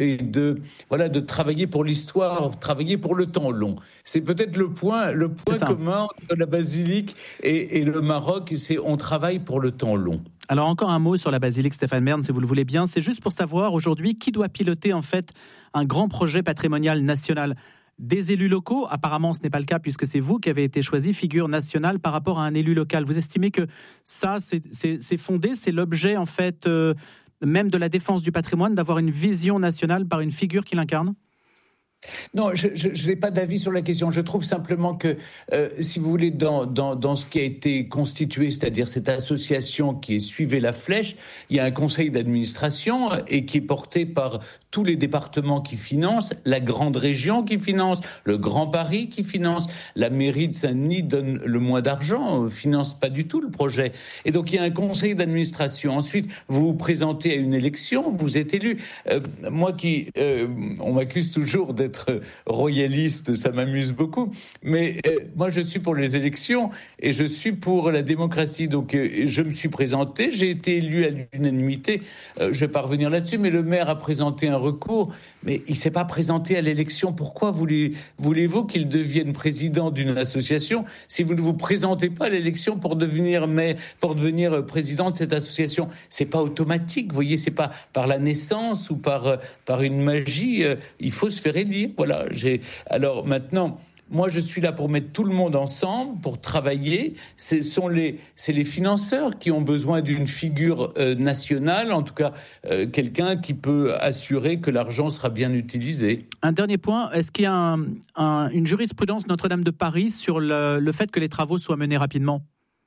de travailler pour l'histoire, travailler pour le temps long. C'est peut-être le point commun entre la basilique et le Maroc, c'est on travaille pour le temps long. Alors encore un mot sur la basilique, Stéphane Bern, si vous le voulez bien. C'est juste pour savoir aujourd'hui qui doit piloter en fait un grand projet patrimonial national. Des élus locaux, apparemment ce n'est pas le cas puisque c'est vous qui avez été choisi figure nationale par rapport à un élu local. Vous estimez que ça c'est fondé, c'est l'objet en fait même de la défense du patrimoine, d'avoir une vision nationale par une figure qui l'incarne ? Non, je n'ai pas d'avis sur la question. Je trouve simplement que, si vous voulez, dans ce qui a été constitué, c'est-à-dire cette association qui est Suivez la Flèche, il y a un conseil d'administration et qui est porté par tous les départements qui financent, la grande région qui finance, le Grand Paris qui finance, la mairie de Saint-Denis donne le moins d'argent, finance pas du tout le projet. Et donc il y a un conseil d'administration. Ensuite, vous vous présentez à une élection, vous êtes élu. Moi on m'accuse toujours d'être royaliste, ça m'amuse beaucoup. Mais moi, je suis pour les élections et je suis pour la démocratie. Donc, je me suis présenté, j'ai été élu à l'unanimité. Je ne vais pas revenir là-dessus, mais le maire a présenté un recours, mais il ne s'est pas présenté à l'élection. Pourquoi voulez-vous qu'il devienne président d'une association si vous ne vous présentez pas à l'élection pour devenir président de cette association? C'est pas automatique, vous voyez, c'est pas par la naissance ou par une magie. Il faut se faire élire. Voilà. Alors maintenant, moi, je suis là pour mettre tout le monde ensemble, pour travailler. C'est les financeurs qui ont besoin d'une figure nationale, en tout cas quelqu'un qui peut assurer que l'argent sera bien utilisé. Un dernier point, est-ce qu'il y a une jurisprudence Notre-Dame de Paris sur le fait que les travaux soient menés rapidement ?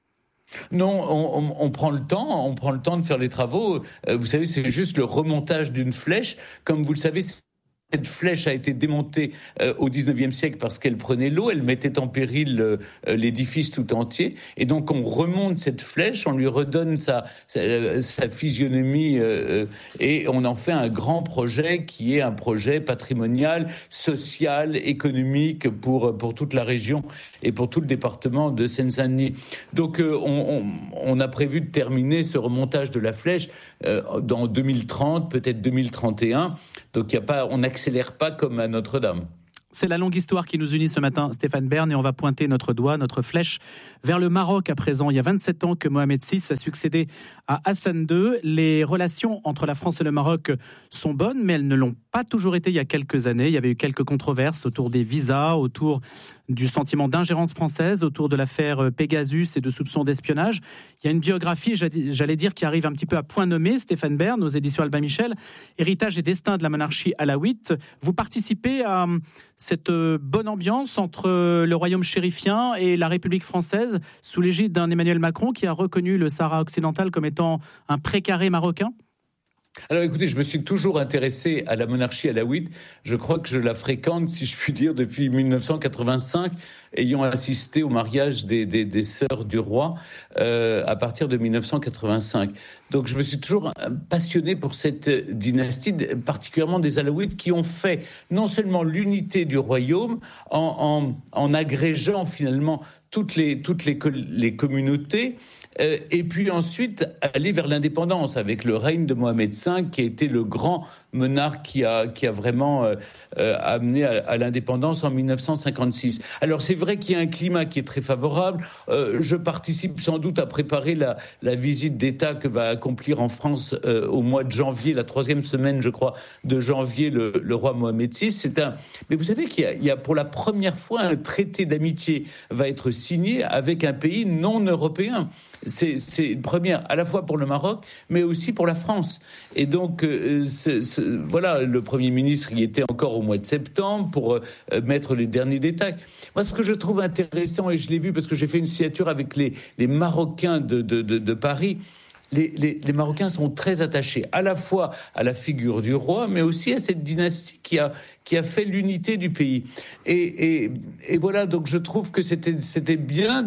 Non, on prend le temps de faire les travaux. Vous savez, c'est juste le remontage d'une flèche. Comme vous le savez, cette flèche a été démontée au 19e siècle parce qu'elle prenait l'eau, elle mettait en péril l'édifice tout entier. Et donc on remonte cette flèche, on lui redonne sa physionomie et on en fait un grand projet qui est un projet patrimonial, social, économique pour toute la région et pour tout le département de Seine-Saint-Denis. Donc on a prévu de terminer ce remontage de la flèche dans 2030, peut-être 2031. Donc on n'accélère pas comme à Notre-Dame. C'est la longue histoire qui nous unit ce matin, Stéphane Bern, et on va pointer notre doigt, notre flèche vers le Maroc à présent. Il y a 27 ans que Mohamed VI a succédé à Hassan II. Les relations entre la France et le Maroc sont bonnes, mais elles ne l'ont pas toujours été il y a quelques années. Il y avait eu quelques controverses autour des visas, autour du sentiment d'ingérence française, autour de l'affaire Pegasus et de soupçons d'espionnage. Il y a une biographie, j'allais dire, qui arrive un petit peu à point nommé, Stéphane Bern, aux éditions Albin Michel, Héritage et destin de la monarchie alaouite. Vous participez à cette bonne ambiance entre le royaume chérifien et la République française, sous l'égide d'un Emmanuel Macron qui a reconnu le Sahara occidental comme étant un précaré marocain ? Alors écoutez, je me suis toujours intéressé à la monarchie alaouite. Je crois que je la fréquente, si je puis dire, depuis 1985, ayant assisté au mariage des sœurs du roi à partir de 1985. Donc je me suis toujours passionné pour cette dynastie, particulièrement des Alaouites, qui ont fait non seulement l'unité du royaume en agrégeant finalement toutes les communautés, et puis ensuite aller vers l'indépendance avec le règne de Mohamed V, qui a été le grand monarque qui a vraiment amené à l'indépendance en 1956. Alors c'est vrai qu'il y a un climat qui est très favorable. Je participe sans doute à préparer la visite d'État que va accomplir en France au mois de janvier, la 3e semaine, je crois, de janvier, le roi Mohamed VI. Mais vous savez qu'il y a pour la première fois un traité d'amitié va être signé avec un pays non européen. C'est une première à la fois pour le Maroc, mais aussi pour la France. Et donc, voilà, le Premier ministre y était encore au mois de septembre pour mettre les derniers détails. Moi, ce que je trouve intéressant, et je l'ai vu parce que j'ai fait une signature avec les Marocains de Paris, les Marocains sont très attachés à la fois à la figure du roi, mais aussi à cette dynastie qui a fait l'unité du pays. Et voilà, donc je trouve que c'était bien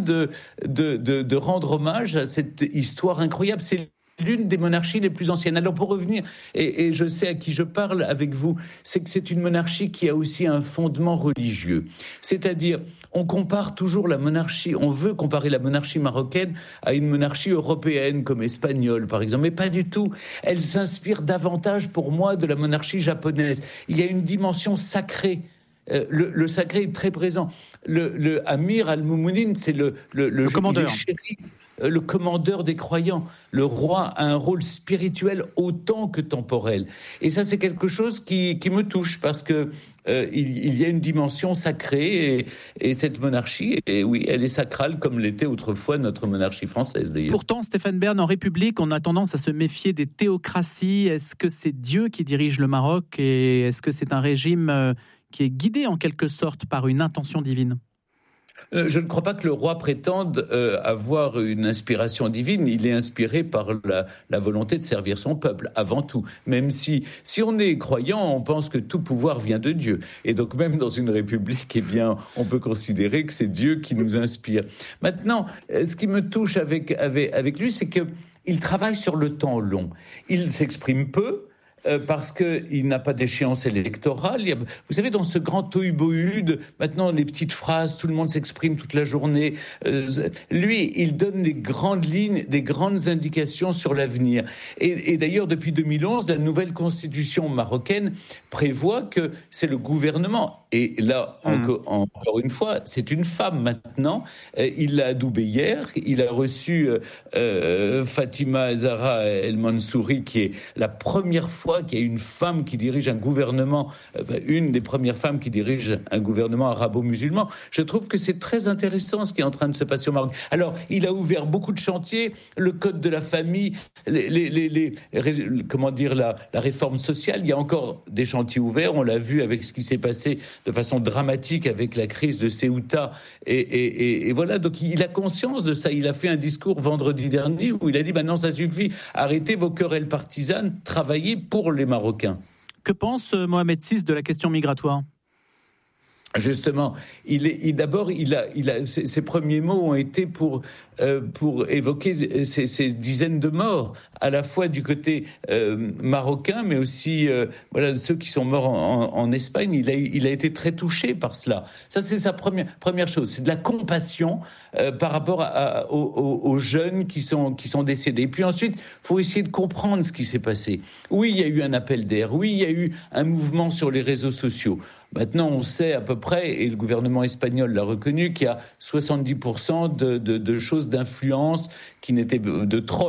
de rendre hommage à cette histoire incroyable. C'est l'une des monarchies les plus anciennes. Alors pour revenir, et je sais à qui je parle avec vous, c'est que c'est une monarchie qui a aussi un fondement religieux. C'est-à-dire, on compare toujours la monarchie, on veut comparer la monarchie marocaine à une monarchie européenne comme espagnole par exemple, mais pas du tout. Elle s'inspire davantage pour moi de la monarchie japonaise. Il y a une dimension sacrée. Le sacré est très présent. Le Amir al-Moumounine, c'est le commandeur. Le commandeur des croyants. Le roi a un rôle spirituel autant que temporel. Et ça, c'est quelque chose qui me touche parce que il y a une dimension sacrée et cette monarchie, et oui, elle est sacrale comme l'était autrefois notre monarchie française d'ailleurs. Pourtant, Stéphane Bern, en République, on a tendance à se méfier des théocraties. Est-ce que c'est Dieu qui dirige le Maroc et est-ce que c'est un régime qui est guidé en quelque sorte par une intention divine? Je ne crois pas que le roi prétende avoir une inspiration divine. Il est inspiré par la volonté de servir son peuple, avant tout. Même si on est croyant, on pense que tout pouvoir vient de Dieu. Et donc même dans une république, eh bien, on peut considérer que c'est Dieu qui nous inspire. Maintenant, ce qui me touche avec lui, c'est qu'il travaille sur le temps long. Il s'exprime peu, parce qu'il n'a pas d'échéance électorale. Vous savez, dans ce grand tohu-bohu, maintenant les petites phrases, tout le monde s'exprime toute la journée. Lui, il donne des grandes lignes, des grandes indications sur l'avenir. Et d'ailleurs, depuis 2011, la nouvelle constitution marocaine prévoit que c'est le gouvernement. Et là, encore une fois, c'est une femme maintenant. Il l'a adoubée hier. Il a reçu Fatima Zahra El Mansouri, qui est la première fois qu'il y a une femme qui dirige un gouvernement, une des premières femmes qui dirige un gouvernement arabo-musulman. Je trouve que c'est très intéressant ce qui est en train de se passer au Maroc. Alors, il a ouvert beaucoup de chantiers, le code de la famille, la réforme sociale. Il y a encore des chantiers ouverts. On l'a vu avec ce qui s'est passé de façon dramatique avec la crise de Ceuta. Et voilà, donc il a conscience de ça. Il a fait un discours vendredi dernier où il a dit non, ça suffit, arrêtez vos querelles partisanes, travaillez pour les Marocains. Que pense Mohamed VI de la question migratoire ? Justement, ses premiers mots ont été pour évoquer ces dizaines de morts, à la fois du côté marocain, mais aussi ceux qui sont morts en Espagne. Il a été très touché par cela. Ça, c'est sa première chose. C'est de la compassion par rapport aux jeunes qui sont décédés. Et puis ensuite, faut essayer de comprendre ce qui s'est passé. Oui, il y a eu un appel d'air. Oui, il y a eu un mouvement sur les réseaux sociaux. Maintenant, on sait à peu près, et le gouvernement espagnol l'a reconnu, qu'il y a 70% de choses d'influence qui n'étaient de trolls